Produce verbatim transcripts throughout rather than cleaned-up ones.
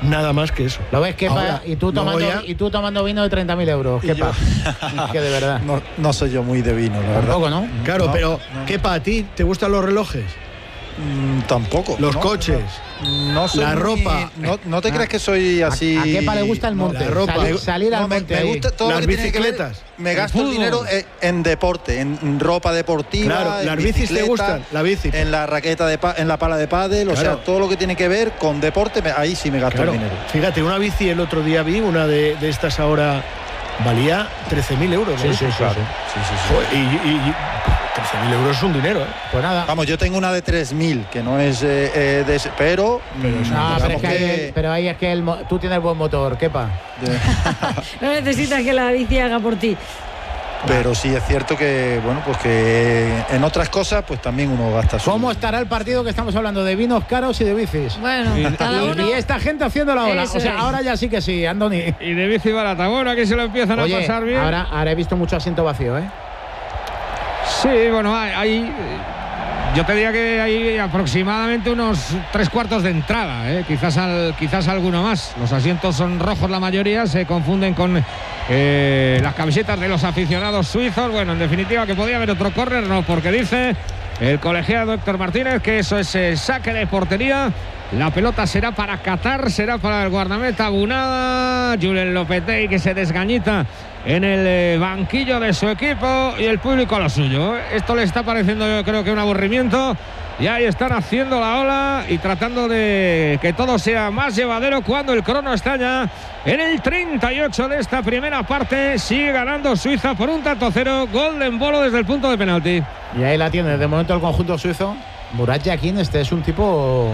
nada más que eso. ¿Lo ves, Kepa? Ahora, y, tú tomando, ya... y tú tomando vino de treinta mil euros, Kepa. Es que de verdad. No, no soy yo muy de vino, la verdad. Tampoco, ¿no? Claro, no, pero no. Kepa, ¿a ti te gustan los relojes? Mm, tampoco. Los no, coches. No, no soy la muy, ropa. No, no te ah, crees que soy así. A, a Kepa le gusta el monte. No, la ropa. Salir, salir no, al monte. Me, me gusta todo las lo que bicicletas. Tiene que ver, me gasto el, el dinero en, en deporte, en ropa deportiva. Claro, en las bicis te gustan. La bici. En la raqueta de pa, en la pala de pádel, claro. O sea, todo lo que tiene que ver con deporte, me, ahí sí me gasto claro. el dinero. Fíjate, una bici el otro día vi, una de, de estas ahora valía trece mil euros. Sí, sí, sí, claro. sí, sí, sí. Y, y, y trece mil euros es un dinero, ¿eh? Pues nada. Vamos, yo tengo una de tres mil, que no es eh, eh, de ese, pero... Pero, no, pero, es que que... Hay, pero ahí es que el, tú tienes buen motor, Kepa. No necesitas que la bici haga por ti. Pero sí es cierto que, bueno, pues que en otras cosas, pues también uno gasta su... ¿Cómo estará el partido que estamos hablando de vinos caros y de bicis? Bueno, cada uno... Y esta gente haciendo la ola. Eso o sea, es. Ahora ya sí que sí, Andoni. Y de bici barata. Bueno, aquí se lo empiezan Oye, a pasar bien. Ahora, ahora he visto mucho asiento vacío, ¿eh? Sí, bueno, hay... hay yo te diría que hay aproximadamente unos tres cuartos de entrada, ¿eh? quizás, al, quizás alguno más. Los asientos son rojos la mayoría, se confunden con eh, las camisetas de los aficionados suizos. Bueno, en definitiva que podía haber otro córner, no, porque dice el colegiado Héctor Martínez que eso es eh, saque de portería. La pelota será para Qatar, será para el guardameta Bunada. Julen Lopetegui que se desgañita en el eh, banquillo de su equipo y el público a lo suyo. Esto le está pareciendo, yo creo que un aburrimiento. Y ahí están haciendo la ola y tratando de que todo sea más llevadero cuando el crono está ya en el treinta y ocho de esta primera parte. Sigue ganando Suiza por un tanto cero. Gol de Embolo desde el punto de penalti. Y ahí la tiene de momento el conjunto suizo. Murat Yakin, este es un tipo...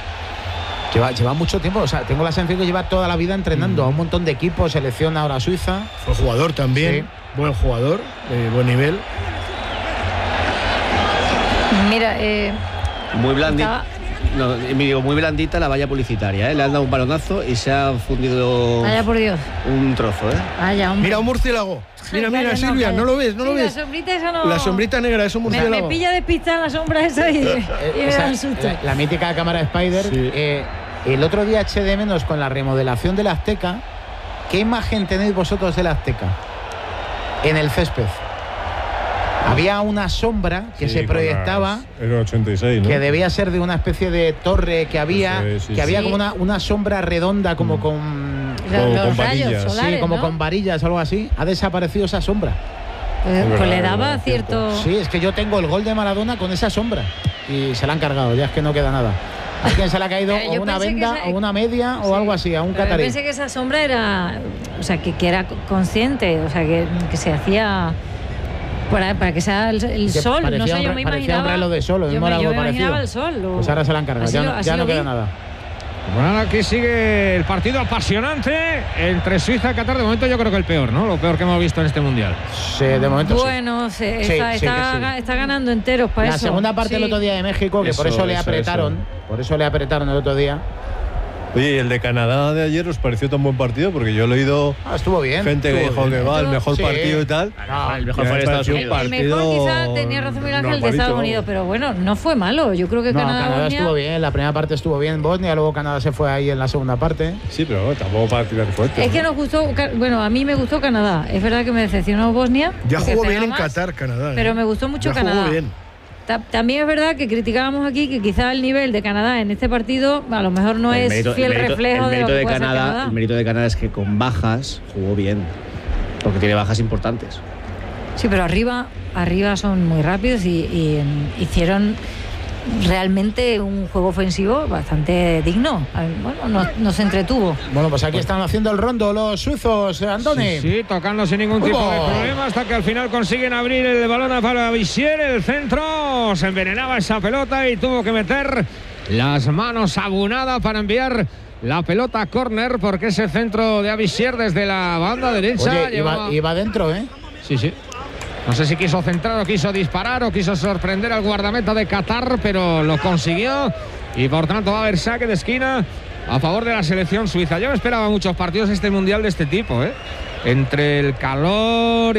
Lleva, lleva mucho tiempo, o sea, tengo la sensación que lleva toda la vida entrenando a un montón de equipos, selección ahora Suiza. Fue jugador también, sí. Buen jugador, de buen nivel. Mira, eh, muy blandita. No, me digo, muy blandita la valla publicitaria, ¿eh? Le han dado un balonazo y se ha fundido. Vaya por Dios. Un trozo, ¿eh? Vaya, mira, un murciélago. Mira, mira, vaya, Silvia, no, no lo ves, no sí, lo ves. La sombrita esa no. La sombrita negra es un murciélago. Me, me pilla despistada la sombra esa y, y me da un susto. La, la mítica cámara Spider. Sí. Eh, el otro día eché de menos con la remodelación del Azteca. ¿Qué imagen tenéis vosotros del Azteca? En el césped. Había una sombra que sí, se proyectaba. Era ochenta y seis, ¿no? Que debía ser de una especie de torre que había. Sí, sí, que sí. había como una, una sombra redonda, como mm. con. Los, los con varillas. Solares, sí, como ¿no? con varillas o algo así. Ha desaparecido esa sombra. Eh, pues verdad, le daba cierto. Sí, es que yo tengo el gol de Maradona con esa sombra. Y se la han cargado, ya es que no queda nada. ¿A quién se le ha caído o una venda esa, o una media sí, o algo así, a un catarí? Yo pensé que esa sombra era, o sea, que, que era consciente, o sea, que, que se hacía para, para que sea el, el que sol, no sé, yo me imaginaba. Un reloj de sol, yo me, yo me imaginaba el sol. O, pues ahora se la han cargado, ya, lo, ya no queda vi. nada. Bueno, aquí sigue el partido apasionante entre Suiza y Qatar. De momento yo creo que el peor, ¿no? Lo peor que hemos visto en este Mundial. Sí, de momento bueno, sí. Bueno, sí, está, sí, está, sí. está ganando enteros para La eso. La segunda parte sí. el otro día de México, que eso, por eso le apretaron. Eso. Por eso le apretaron el otro día. Oye, ¿y el de Canadá de ayer os pareció tan buen partido? Porque yo he leído ah, estuvo bien, gente estuvo que dijo bien. que va, el mejor sí. partido y tal. No, el mejor fue de Estados Unidos. El mejor quizá tenía razón Miguel Ángel de Estados Unidos, pero bueno, no fue malo. Yo creo que no, Canadá, Canadá Bosnia... estuvo bien, la primera parte estuvo bien Bosnia, luego Canadá se fue ahí en la segunda parte. Sí, pero bueno, tampoco para tirar fuerte. Es ¿no? que nos gustó, bueno, a mí me gustó Canadá. Es verdad que me decepcionó Bosnia. Ya jugó bien en Qatar, Canadá. ¿eh? Pero me gustó mucho ya Canadá. Jugó bien. También es verdad que criticábamos aquí que quizá el nivel de Canadá en este partido a lo mejor no el es mérito, fiel el mérito, reflejo el mérito de lo que de puede Canadá, ser Canadá. El mérito de Canadá es que con bajas jugó bien, porque tiene bajas importantes. Sí, pero arriba, arriba son muy rápidos y, y um, hicieron realmente un juego ofensivo bastante digno. Bueno, nos, nos entretuvo. Bueno, pues aquí están haciendo el rondo los suizos, Andoni. Sí, sí, tocando sin ningún tipo oh. de problema hasta que al final consiguen abrir el balón para Bissier, el centro, se envenenaba esa pelota y tuvo que meter las manos a Bunada para enviar la pelota a córner, porque ese centro de Abissier desde la banda derecha. Oye, llevaba... iba, iba dentro, ¿eh? Sí, sí. No sé si quiso centrar o quiso disparar o quiso sorprender al guardameta de Qatar, pero lo consiguió y por tanto va a haber saque de esquina a favor de la selección suiza. Yo me esperaba muchos partidos este mundial de este tipo, ¿eh? Entre el calor,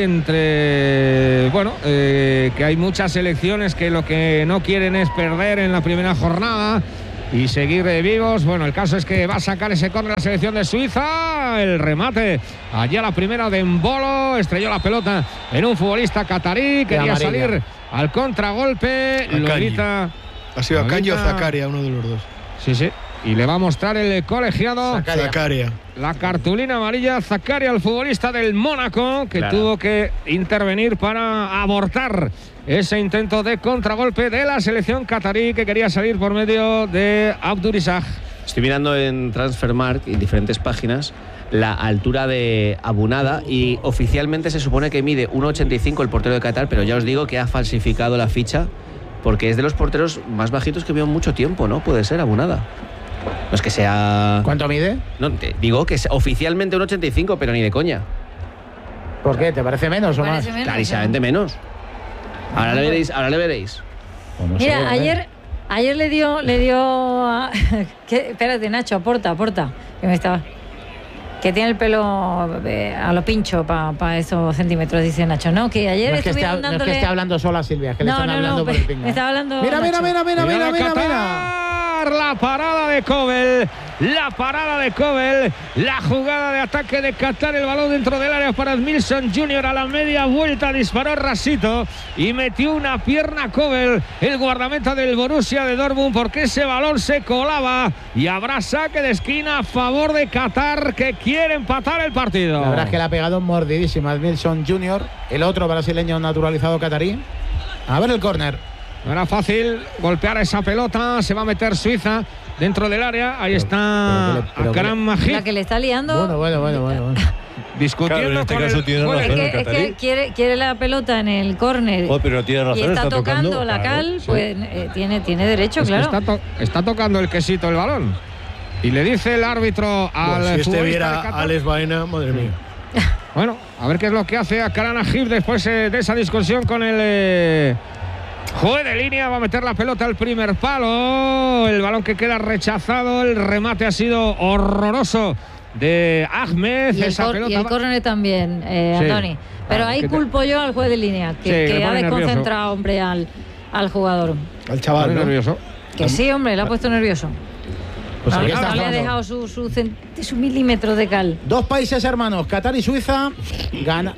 entre... Bueno, eh, que hay muchas selecciones que lo que no quieren es perder en la primera jornada. y seguir eh, vivos. Bueno, el caso es que va a sacar ese córner la selección de Suiza. El remate allá la primera de Embolo, estrelló la pelota en un futbolista catarí, quería salir al contragolpe. Lo evita. Ha sido Akanji o Zakaria, uno de los dos. Sí, sí. Y le va a mostrar el colegiado Zakaria. La cartulina amarilla. Zakaria, el futbolista del Mónaco, que claro. tuvo que intervenir para abortar ese intento de contragolpe de la selección catarí, que quería salir por medio de Abdurizag. Estoy mirando en Transfermarkt y diferentes páginas la altura de Abunada y oficialmente se supone que mide uno ochenta y cinco el portero de Qatar, pero ya os digo que ha falsificado la ficha porque es de los porteros más bajitos que veo en mucho tiempo, ¿no? Puede ser Abunada. No es que sea... ¿Cuánto mide? No, te digo que es oficialmente un ochenta y cinco, pero ni de coña. ¿Por qué? ¿Te parece menos o más? Menos, clarísimamente menos. Ahora le veréis, ahora le veréis. Pues no Mira, sé, ayer, ayer le dio, le dio a... ¿Qué? Espérate, Nacho, aporta, aporta. Que me estaba... Que tiene el pelo eh, a lo pincho para pa esos centímetros, dice Nacho. No, que ayer no es que, esté, estuvieron dándole... no es que esté hablando sola Silvia, es que le no, están no, hablando no, por el pinga. me estaba hablando Mira, mira, Nacho. mira, mira, mira, mira, mira. La parada de Kobel, la parada de Kobel, la jugada de ataque de Qatar, el balón dentro del área para Edmilson junior a la media vuelta, disparó rasito y metió una pierna Kobel, el guardameta del Borussia de Dortmund, porque ese balón se colaba y habrá saque de esquina a favor de Qatar, que quiere empatar el partido. La verdad es que le ha pegado mordidísima Edmilson junior, el otro brasileño naturalizado catarí. A ver el córner. No era fácil golpear esa pelota, se va a meter Suiza dentro del área, ahí está Akram Majid. La que le está liando. Bueno, bueno, bueno, bueno. bueno. Discutiendo claro, en este con caso el tiene juez. razón. Es que, es que quiere, quiere la pelota en el córner Oh, pero tiene razón, y está, está tocando, tocando, la claro, cal, sí. pues eh, tiene, tiene derecho, Es que claro. está, to está tocando el quesito el balón. Y le dice el árbitro al Bueno, si este futbolista viera de Qatar. a Alex Baena, madre mía. Bueno, a ver qué es lo que hace Akram Majid después eh, de esa discusión con el eh, juez de línea. Va a meter la pelota al primer palo. El balón que queda rechazado. El remate ha sido horroroso de Ahmed. Y el, esa cor pelota y el va... córner también, eh, Sí. Antoni. Pero Ah, ahí que te... culpo yo al juez de línea, que, Sí, que le ha pone desconcentrado, hombre, al, al jugador. Al chaval, ¿no? nervioso. Que sí, hombre, le ha puesto nervioso. Pues no, aquí no está le ha jugando. dejado su, su, cent su milímetro de cal. Dos países hermanos, Qatar y Suiza, gana.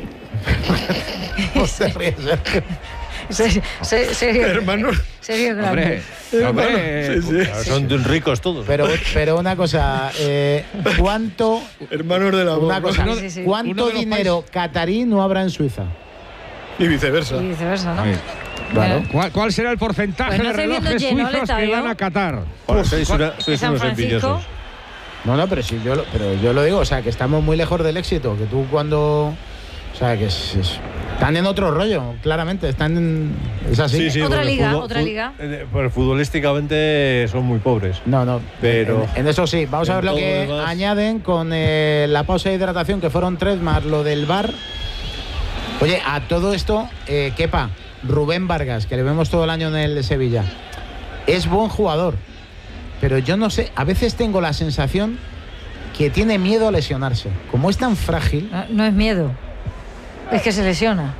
No se ríe, Sergio. Se, se, serio, Hermanos. serio grande. Hombre, hombre, Sí, sí. Claro, son ricos todos. Pero, pero una cosa, eh, ¿cuánto, Hermanos de la una voz, cosa, ¿no? Sí, sí, sí. ¿cuánto Uno de los dinero catarí no habrá en Suiza? Y viceversa. Y viceversa, ¿no? Ahí. Claro. ¿Cuál, ¿Cuál será el porcentaje Pues no de estoy viendo relojes lleno el suizos que estadio. van a Qatar? Joder, sois una- sois San unos Francisco. envidiosos. No, no, pero sí, yo lo, pero yo lo digo, o sea, que estamos muy lejos del éxito, que tú cuando... O sea, que es, es- están en otro rollo, claramente, están en... Es así. Sí, sí, Otra porque liga, fútbol- otra fu- liga. eh, Pues futbolísticamente son muy pobres. No, no. Pero- En, en eso sí. Vamos a en ver lo todo que lo demás- añaden con eh, la pausa de hidratación, que fueron tres más lo del V A R. Oye, a todo esto, eh, Kepa, Rubén Vargas, que le vemos todo el año en el Sevilla, es buen jugador. Pero yo no sé, a veces tengo la sensación que tiene miedo a lesionarse. Como es tan frágil. No, no es miedo, es que se lesiona.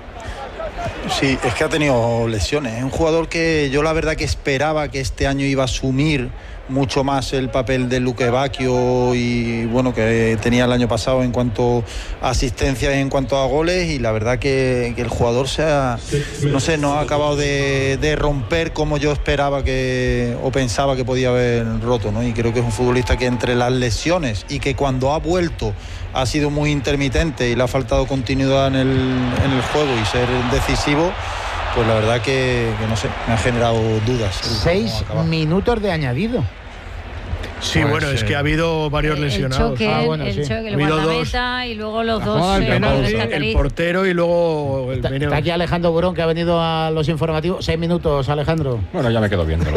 Sí, es que ha tenido lesiones. Es un jugador que yo la verdad que esperaba que este año iba a asumir mucho más el papel de Luque Bacchio y bueno, que tenía el año pasado en cuanto a asistencias y en cuanto a goles, y la verdad que, que el jugador se ha, no sé, no ha acabado de, de romper como yo esperaba que o pensaba que podía haber roto, ¿no? Y creo que es un futbolista que entre las lesiones y que cuando ha vuelto ha sido muy intermitente y le ha faltado continuidad en el, en el juego y ser decisivo, pues la verdad que, que no sé, me ha generado dudas. Seis minutos de añadido. Sí, Pues, bueno, es eh, que ha habido varios El lesionados. choque, Ah, bueno, el, sí. choque, Ha el habido guardameta y luego los La dos jugada del eh, penalti, jugadores el catarí. portero y luego el Está, meneo. está aquí Alejandro Burón, que ha venido a los informativos. Seis minutos, Alejandro. Bueno, ya me quedo viéndolo.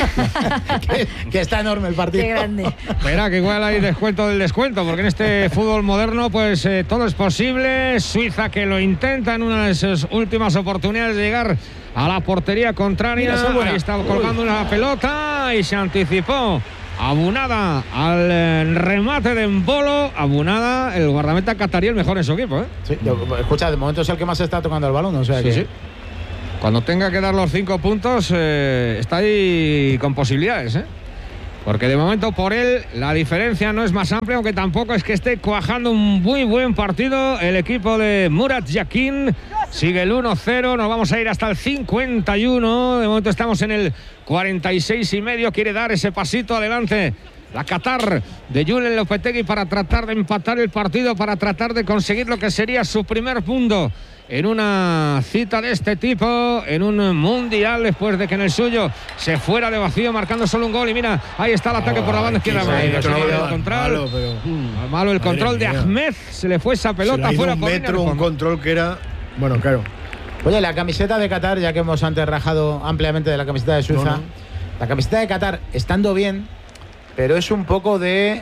que, que está enorme el partido. Qué grande. Verá que igual hay descuento del descuento, porque en este fútbol moderno pues eh, todo es posible. Suiza que lo intenta en una de sus últimas oportunidades de llegar a la portería contraria. Mira, esa es buena. Ahí está colgando una pelota y se anticipó Abunada al eh, remate de Embolo. Abunada, el guardameta catarí, el mejor en su equipo, ¿eh? Sí, yo- escucha, de momento es el que más está tocando el balón, o sea Sí, que... sí. Cuando tenga que dar los cinco puntos, eh, está ahí con posibilidades, ¿eh? porque de momento por él la diferencia no es más amplia, aunque tampoco es que esté cuajando un muy buen partido el equipo de Murat Yakin. Sigue el uno cero, nos vamos a ir hasta el cincuenta y uno, de momento estamos en el cuarenta y seis y medio, quiere dar ese pasito adelante la Qatar de Julen Lopetegui para tratar de empatar el partido, para tratar de conseguir lo que sería su primer punto en una cita de este tipo, en un mundial, después de que en el suyo se fuera de vacío marcando solo un gol. Y mira, ahí está el ataque oh, por la banda izquierda. Malo, el control, malo, pero, mm, malo el control de Ahmed, se le fue esa pelota fuera un por metro, un control que era, bueno, claro. Oye, la camiseta de Qatar, ya que hemos antes rajado ampliamente de la camiseta de Suiza, no, no. La camiseta de Qatar, estando bien, pero es un poco de...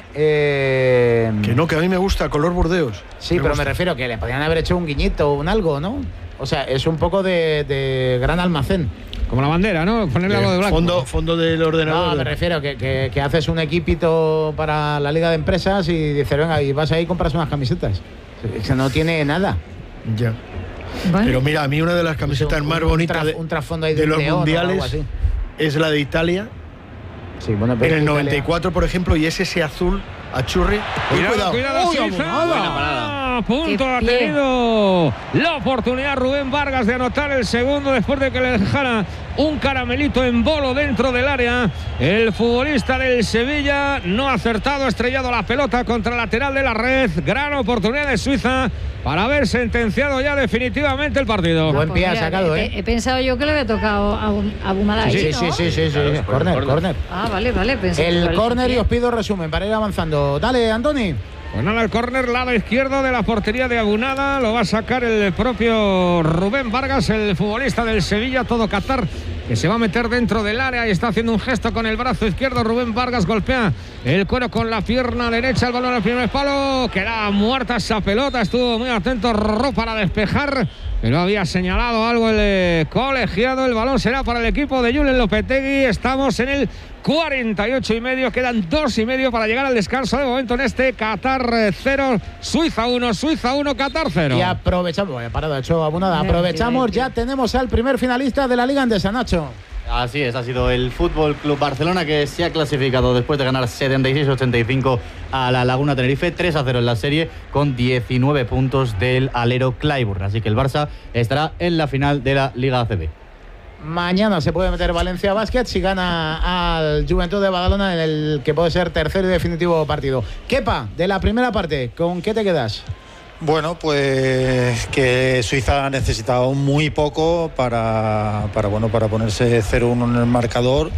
Eh... Que no, que a mí me gusta, color Burdeos. Sí, me pero gusta. Me refiero que le podrían haber hecho un guiñito o un algo, ¿no? O sea, es un poco de, de gran almacén. Como la bandera, ¿no? Ponerle eh, algo de blanco. Fondo, fondo del ordenador. No, me refiero que, que, que haces un equipito para la Liga de Empresas y dices, venga, y vas ahí y compras unas camisetas. Eso no tiene nada. Ya. Bueno. Pero mira, a mí una de las camisetas un, más bonitas de, un trasfondo ahí de, de los león, mundiales es la de Italia. Sí, bueno, pero en el noventa y cuatro, por ejemplo, y es ese azul a churri. Cuidado, cuidado, cuidado, Uy, Suiza. Buena parada. A punto ha tenido la oportunidad Rubén Vargas de anotar el segundo después de que le dejara un caramelito en bolo dentro del área. El futbolista del Sevilla no ha acertado, ha estrellado la pelota contra el lateral de la red. Gran oportunidad de Suiza para haber sentenciado ya definitivamente el partido. Buen pie ha sacado, ¿eh? He, he pensado yo que le había tocado a, a Bumala. Sí, ahí, sí, ¿no? sí, sí, sí, sí. Córner, córner. Ah, vale, vale. Pensé el córner y os pido resumen para ir avanzando. Dale, Antoni. Pues nada, el córner, lado izquierdo de la portería de Abunada, lo va a sacar el propio Rubén Vargas, el futbolista del Sevilla, todo Qatar, que se va a meter dentro del área y está haciendo un gesto con el brazo izquierdo. Rubén Vargas golpea el cuero con la pierna derecha, el balón al primer palo, queda muerta esa pelota, estuvo muy atento Rorró para despejar, pero había señalado algo el eh, colegiado. El balón será para el equipo de Julen Lopetegui. Estamos en el cuarenta y ocho y medio, quedan dos y medio para llegar al descanso de momento en este Qatar cero, Suiza uno, Suiza uno, Qatar cero. Y aprovechamos, vaya parada hecho Abunada, aprovechamos, ya tenemos al primer finalista de la Liga Endesa, Nacho. Así es, ha sido el Fútbol Club Barcelona que se ha clasificado después de ganar setenta y seis a ochenta y cinco a la Laguna Tenerife, tres a cero en la serie, con diecinueve puntos del alero Clyburn. Así que el Barça estará en la final de la Liga A C B. Mañana se puede meter Valencia Basket si gana al Juventud de Badalona en el que puede ser tercer y definitivo partido. Kepa, de la primera parte, ¿con qué te quedas? Bueno, pues que Suiza ha necesitado muy poco para, para, bueno, para ponerse cero uno en el marcador.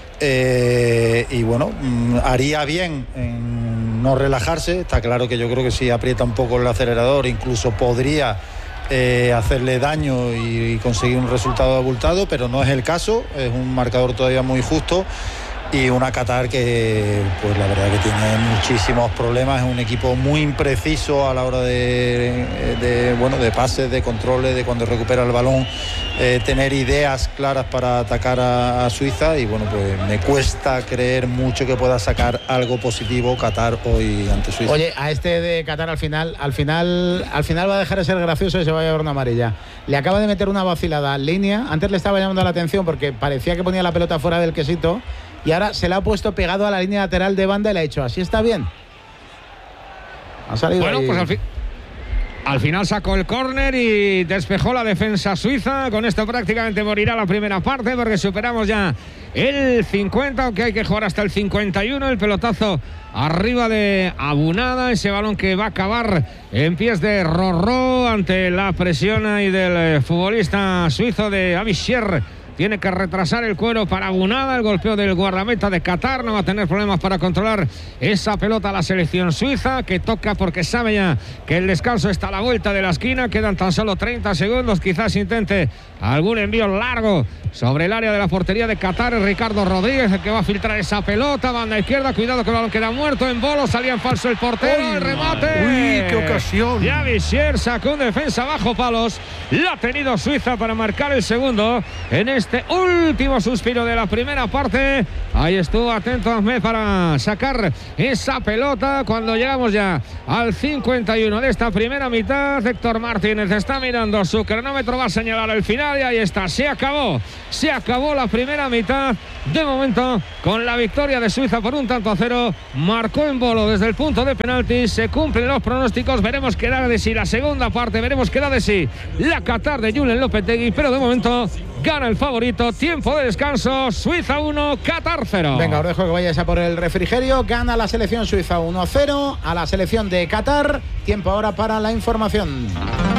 Eh, y bueno, haría bien en no relajarse. Está claro que yo creo que si aprieta un poco el acelerador incluso podría eh, hacerle daño y conseguir un resultado abultado, pero no es el caso. Es un marcador todavía muy justo y una Qatar que pues la verdad que tiene muchísimos problemas. Es un equipo muy impreciso a la hora de, de bueno de pases, de controles, de cuando recupera el balón, eh, tener ideas claras para atacar a, a Suiza. Y bueno, pues me cuesta creer mucho que pueda sacar algo positivo Qatar hoy ante Suiza. Oye, a este de Qatar al final al final al final va a dejar de ser gracioso y se va a llevar una amarilla. Le acaba de meter una vacilada en línea. Antes le estaba llamando la atención porque parecía que ponía la pelota fuera del quesito y ahora se la ha puesto pegado a la línea lateral de banda y le ha dicho, así está bien. Ha salido bueno, ahí. Pues al, fi al final sacó el córner y despejó la defensa suiza. Con esto prácticamente morirá la primera parte porque superamos ya el cincuenta, aunque hay que jugar hasta el cincuenta y uno. El pelotazo arriba de Abunada, ese balón que va a acabar en pies de Rorró ante la presión ahí del futbolista suizo de Avishier. Tiene que retrasar el cuero para Abunada. El golpeo del guardameta de Qatar no va a tener problemas para controlar esa pelota a la selección suiza, que toca porque sabe ya que el descanso está a la vuelta de la esquina. Quedan tan solo treinta segundos. Quizás intente algún envío largo sobre el área de la portería de Qatar. Ricardo Rodríguez, el que va a filtrar esa pelota. Banda izquierda, cuidado que el balón queda muerto en bolo. Salía en falso el portero. ¡Uy! El remate. ¡Uy, qué ocasión! Ya Visier sacó un defensa bajo palos. La ha tenido Suiza para marcar el segundo en este este último suspiro de la primera parte. Ahí estuvo atento Ahmed para sacar esa pelota cuando llegamos ya al cincuenta y uno de esta primera mitad. Héctor Martínez está mirando su cronómetro, va a señalar el final y ahí está, se acabó, se acabó la primera mitad. De momento, con la victoria de Suiza por un tanto a cero, marcó en Bolo desde el punto de penalti, se cumplen los pronósticos, veremos qué da de sí la segunda parte, veremos qué da de sí la Qatar de Julen Lopetegui, pero de momento gana el favorito. Tiempo de descanso, Suiza uno, Qatar cero. Venga, os dejo que vayáis a por el refrigerio. Gana la selección suiza uno a cero a la selección de Qatar. Tiempo ahora para la información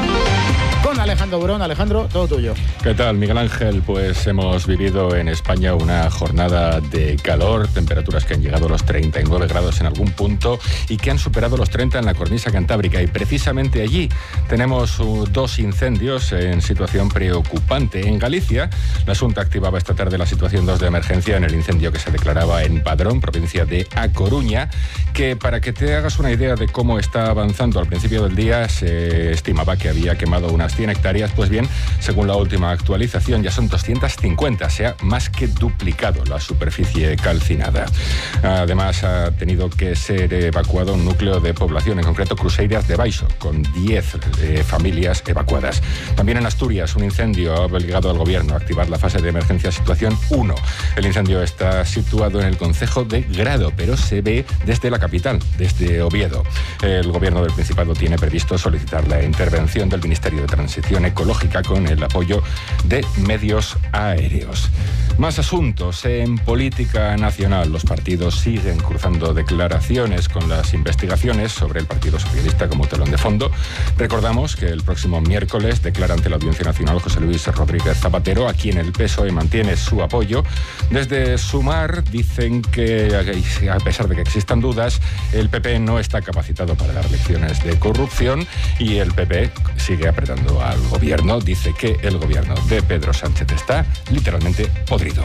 con Alejandro Burón. Alejandro, todo tuyo. ¿Qué tal, Miguel Ángel? Pues hemos vivido en España una jornada de calor, temperaturas que han llegado a los treinta y nueve grados en algún punto y que han superado los treinta en la cornisa cantábrica. Y precisamente allí tenemos uh, dos incendios en situación preocupante. En Galicia, la Xunta activaba esta tarde la situación dos de emergencia en el incendio que se declaraba en Padrón, provincia de A Coruña, que para que te hagas una idea de cómo está avanzando, al principio del día se estimaba que había quemado unas cien hectáreas, pues bien, según la última actualización ya son doscientas cincuenta, se ha más que duplicado la superficie calcinada. Además ha tenido que ser evacuado un núcleo de población, en concreto Cruceiras de Baixo, con diez eh, familias evacuadas. También en Asturias un incendio ha obligado al gobierno a activar la fase de emergencia situación uno. El incendio está situado en el concejo de Grado, pero se ve desde la capital, desde Oviedo. El gobierno del Principado tiene previsto solicitar la intervención del Ministerio de Transición Ecológica con el apoyo de medios aéreos. Más asuntos en política nacional. Los partidos siguen cruzando declaraciones con las investigaciones sobre el Partido Socialista como telón de fondo. Recordamos que el próximo miércoles declara ante la Audiencia Nacional José Luis Rodríguez Zapatero, a quien el P S O E mantiene su apoyo. Desde Sumar dicen que, a pesar de que existan dudas, el P P no está capacitado para dar lecciones de corrupción y el P P sigue apretando al gobierno. Dice que el gobierno de Pedro Sánchez está literalmente podrido.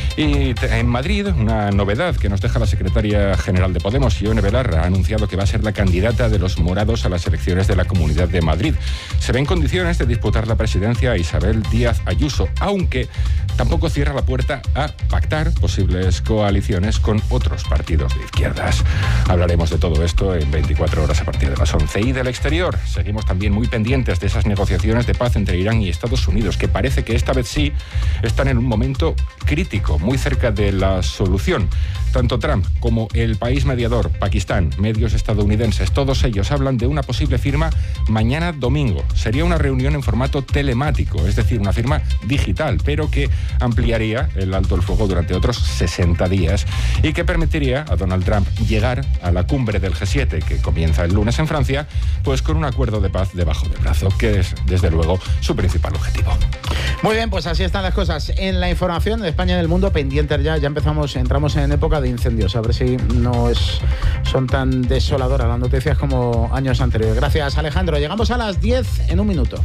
Y en Madrid, una novedad que nos deja la secretaria general de Podemos, Ione Belarra, ha anunciado que va a ser la candidata de los morados a las elecciones de la Comunidad de Madrid. Se ve en condiciones de disputar la presidencia a Isabel Díaz Ayuso, aunque tampoco cierra la puerta a pactar posibles coaliciones con otros partidos de izquierdas. Hablaremos de todo esto en veinticuatro horas a partir de las once. Y del exterior, seguimos también muy pendientes de esas negociaciones de paz entre Irán y Estados Unidos, que parece que esta vez sí están en un momento crítico, muy cerca de la solución. Tanto Trump como el país mediador, Pakistán, medios estadounidenses, todos ellos hablan de una posible firma mañana domingo. Sería una reunión en formato telemático, es decir, una firma digital, pero que ampliaría el alto el fuego durante otros sesenta días y que permitiría a Donald Trump llegar a la cumbre del G siete, que comienza el lunes en Francia, pues con un acuerdo de paz debajo del brazo, que es, desde luego, su principal objetivo. Muy bien, pues así están las cosas en la información de España y del mundo. Pendientes ya, ya empezamos, entramos en época de incendios, a ver si no es, son tan desoladoras las noticias como años anteriores. Gracias, Alejandro. Llegamos a las diez en un minuto.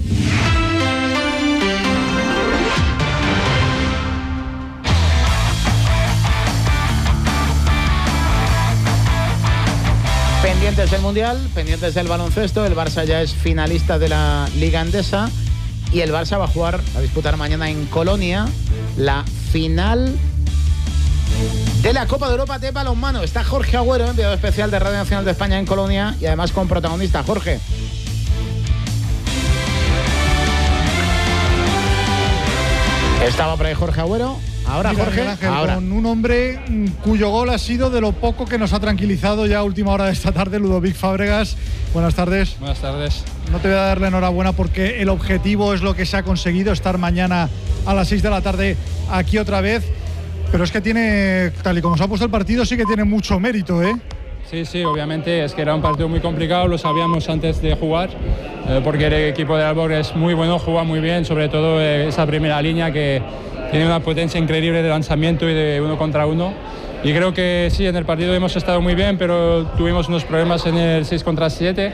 Pendientes del Mundial, pendientes del baloncesto. El Barça ya es finalista de la Liga Endesa y el Barça va a jugar, a disputar mañana en Colonia la final de la Copa de Europa de balonmano. Está Jorge Agüero, enviado especial de Radio Nacional de España en Colonia y además con protagonista. Jorge. Estaba por ahí Jorge Agüero. Ahora, Mira, Jorge, Ángel, ahora. Con un hombre cuyo gol ha sido de lo poco que nos ha tranquilizado ya a última hora de esta tarde, Ludovic Fábregas. Buenas tardes. Buenas tardes. No te voy a dar la enhorabuena porque el objetivo es lo que se ha conseguido, estar mañana a las seis de la tarde aquí otra vez. Pero es que tiene, tal y como se ha puesto el partido, sí que tiene mucho mérito, ¿eh? Sí, sí, obviamente es que era un partido muy complicado, lo sabíamos antes de jugar, eh, porque el equipo de Aalborg es muy bueno, juega muy bien, sobre todo eh, esa primera línea que tiene una potencia increíble de lanzamiento y de uno contra uno. Y creo que sí, en el partido hemos estado muy bien, pero tuvimos unos problemas en el seis contra siete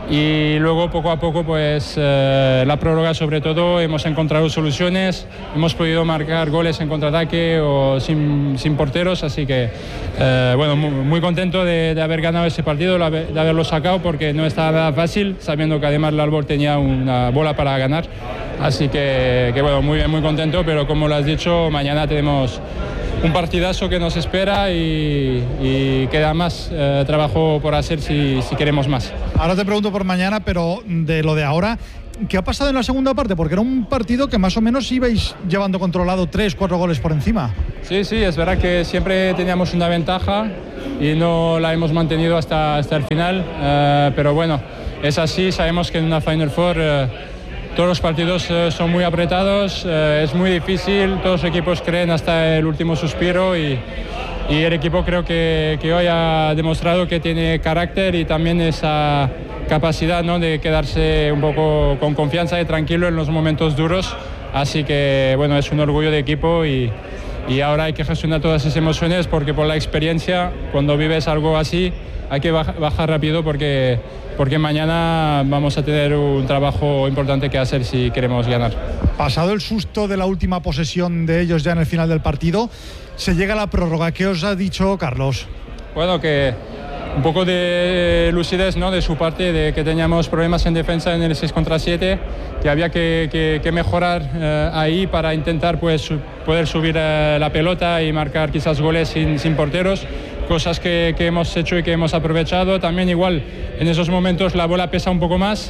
y luego poco a poco pues eh, la prórroga sobre todo hemos encontrado soluciones, hemos podido marcar goles en contraataque o sin, sin porteros, así que eh, bueno, muy, muy contento de, de haber ganado ese partido, de haberlo sacado, porque no estaba nada fácil, sabiendo que además el Aalborg tenía una bola para ganar, así que, que bueno, muy bien, muy contento, pero como lo has dicho, mañana tenemos un partidazo que nos espera y, y queda más eh, trabajo por hacer si, si queremos más. Ahora te pregunto por mañana, pero de lo de ahora, ¿qué ha pasado en la segunda parte? Porque era un partido que más o menos ibais llevando controlado tres, cuatro goles por encima. Sí, sí, es verdad que siempre teníamos una ventaja y no la hemos mantenido hasta, hasta el final, eh, pero bueno, es así, sabemos que en una Final Four eh, todos los partidos eh, son muy apretados, eh, es muy difícil, todos los equipos creen hasta el último suspiro y, y el equipo creo que, que hoy ha demostrado que tiene carácter y también esa capacidad, ¿no?, de quedarse un poco con confianza y tranquilo en los momentos duros, así que bueno, es un orgullo de equipo y, y ahora hay que gestionar todas esas emociones, porque por la experiencia, cuando vives algo así, hay que bajar rápido porque, porque mañana vamos a tener un trabajo importante que hacer si queremos ganar. Pasado el susto de la última posesión de ellos ya en el final del partido, se llega a la prórroga. ¿Qué os ha dicho Carlos? Bueno, que un poco de lucidez, ¿no?, de su parte, de que teníamos problemas en defensa en el seis contra siete, que había que, que, que mejorar eh, ahí para intentar pues, poder subir eh, la pelota y marcar quizás goles sin, sin porteros, cosas que, que hemos hecho y que hemos aprovechado. También igual en esos momentos la bola pesa un poco más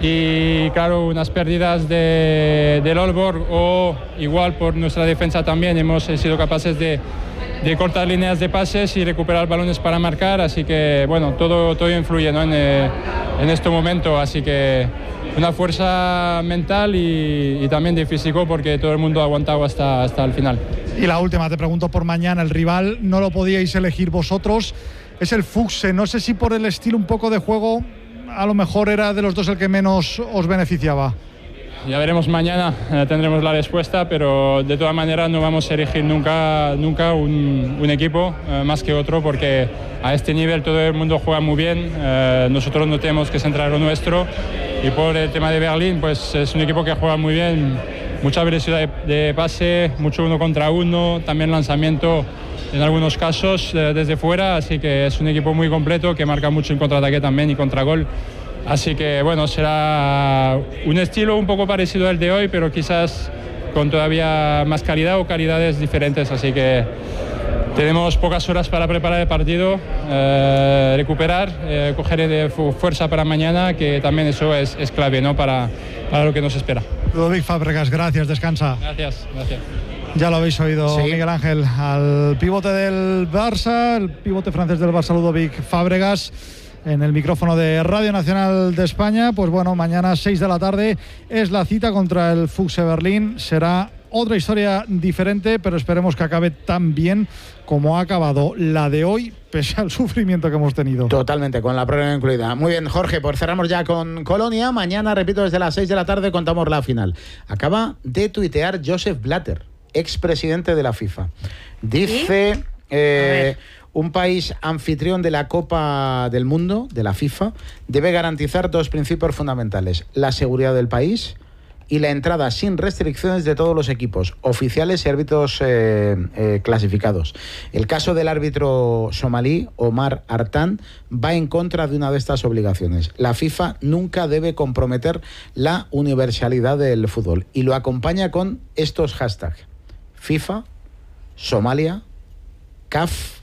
y claro, unas pérdidas de, del Aalborg, o igual por nuestra defensa también hemos sido capaces de de cortar líneas de pases y recuperar balones para marcar, así que bueno, todo, todo influye, ¿no?, en, eh, en este momento, así que una fuerza mental y, y también de físico, porque todo el mundo ha aguantado hasta, hasta el final. Y la última, te pregunto por mañana, el rival no lo podíais elegir vosotros, es el Füchse, no sé si por el estilo un poco de juego a lo mejor era de los dos el que menos os beneficiaba. Ya veremos mañana, eh, tendremos la respuesta, pero de todas maneras no vamos a elegir nunca, nunca un, un equipo eh, más que otro, porque a este nivel todo el mundo juega muy bien, eh, nosotros no tenemos que centrar lo nuestro, y por el tema de Berlín, pues es un equipo que juega muy bien, mucha velocidad de, de pase, mucho uno contra uno, también lanzamiento en algunos casos eh, desde fuera, así que es un equipo muy completo que marca mucho en contraataque también y contragol. Así que bueno, será un estilo un poco parecido al de hoy, pero quizás con todavía más calidad o calidades diferentes. Así que tenemos pocas horas para preparar el partido, eh, recuperar, eh, coger de fuerza para mañana, que también eso es, es clave, ¿no?, para, para lo que nos espera. Ludovic Fábregas, gracias, descansa. Gracias, gracias. Ya lo habéis oído, sí, Miguel Ángel, al pivote del Barça, el pivote francés del Barça, Ludovic Fábregas, en el micrófono de Radio Nacional de España. Pues bueno, mañana seis de la tarde es la cita contra el Füchse Berlín. Será otra historia diferente, pero esperemos que acabe tan bien como ha acabado la de hoy, pese al sufrimiento que hemos tenido. Totalmente, con la prueba incluida. Muy bien, Jorge, pues cerramos ya con Colonia. Mañana, repito, desde las seis de la tarde contamos la final. Acaba de tuitear Joseph Blatter, expresidente de la FIFA. Dice... Eh, un país anfitrión de la Copa del Mundo, de la FIFA, debe garantizar dos principios fundamentales: la seguridad del país y la entrada sin restricciones de todos los equipos, oficiales y árbitros eh, eh, clasificados. El caso del árbitro somalí, Omar Artan, va en contra de una de estas obligaciones. La FIFA nunca debe comprometer la universalidad del fútbol, y lo acompaña con estos hashtags: FIFA, Somalia, C A F,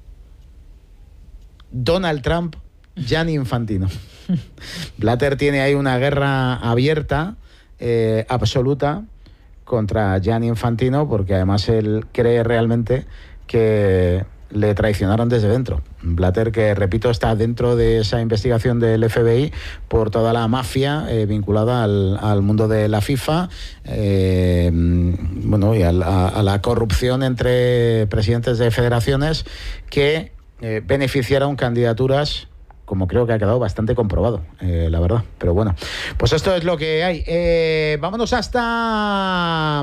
Donald Trump, Gianni Infantino. Blatter tiene ahí una guerra abierta, eh, absoluta, contra Gianni Infantino, porque además él cree realmente que le traicionaron desde dentro. Blatter, que repito, está dentro de esa investigación del F B I por toda la mafia eh, vinculada al, al mundo de la FIFA, eh, bueno, y a, a, a la corrupción entre presidentes de federaciones que Eh, beneficiaron candidaturas como creo que ha quedado bastante comprobado, eh, la verdad. Pero bueno, pues esto es lo que hay. Eh, vámonos hasta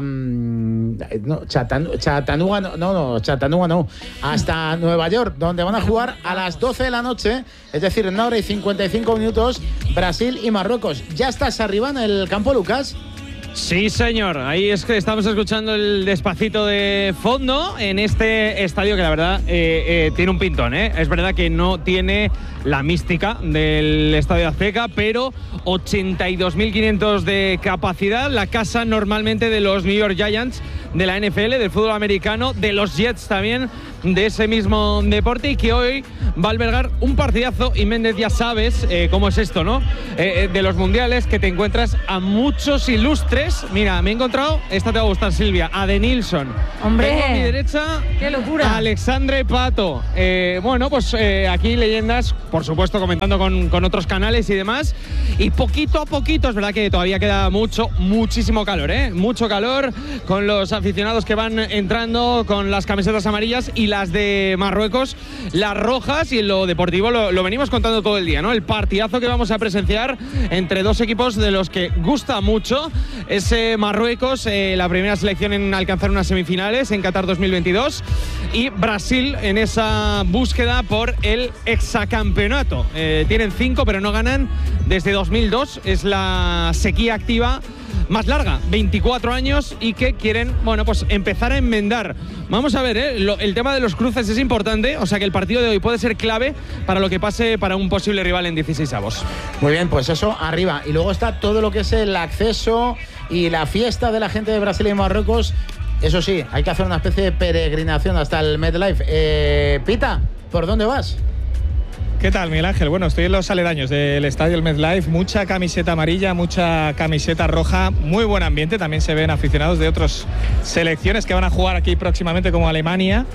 no, Chatan, Chattanooga, no, no, Chattanooga no, hasta Nueva York, donde van a jugar a las doce de la noche, es decir, en una hora y cincuenta y cinco minutos, Brasil y Marruecos. ¿Ya estás arriba en el campo, Lucas? Sí, señor. Ahí es que estamos escuchando el Despacito de fondo en este estadio que la verdad eh, eh, tiene un pintón, ¿eh? Es verdad que no tiene la mística del Estadio Azteca, pero ochenta y dos mil quinientos de capacidad, la casa normalmente de los New York Giants, de la N F L, del fútbol americano, de los Jets también, de ese mismo deporte, y que hoy va a albergar un partidazo. Y Méndez, ya sabes eh, cómo es esto, ¿no? Eh, de los mundiales, que te encuentras a muchos ilustres. Mira, me he encontrado, esta te va a gustar, Silvia, a De Nilsson. Hombre, tengo a mi derecha, qué locura, a Alexandre Pato. Eh, bueno, pues eh, aquí leyendas, por supuesto, comentando con, con otros canales y demás. Y poquito a poquito, es verdad que todavía queda mucho, muchísimo calor, ¿eh? Mucho calor, con los aficionados que van entrando con las camisetas amarillas y las de Marruecos, las rojas. Y en lo deportivo lo, lo venimos contando todo el día, ¿no? El partidazo que vamos a presenciar entre dos equipos de los que gusta mucho. Ese Marruecos, eh, la primera selección en alcanzar unas semifinales en Qatar dos mil veintidós, y Brasil en esa búsqueda por el hexacampeonato. Eh, tienen cinco, pero no ganan desde dos mil dos. Es la sequía activa más larga, veinticuatro años, y que quieren, bueno, pues empezar a enmendar. Vamos a ver, ¿eh? Lo, el tema de los cruces es importante, o sea que el partido de hoy puede ser clave para lo que pase para un posible rival en dieciseisavos. Muy bien, pues eso arriba. Y luego está todo lo que es el acceso y la fiesta de la gente de Brasil y Marruecos. Eso sí, hay que hacer una especie de peregrinación hasta el MetLife. Eh, Pita, ¿por dónde vas? ¿Qué tal, Miguel Ángel? Bueno, estoy en los aledaños del estadio del MetLife, mucha camiseta amarilla, mucha camiseta roja, muy buen ambiente, también se ven aficionados de otras selecciones que van a jugar aquí próximamente, como Alemania,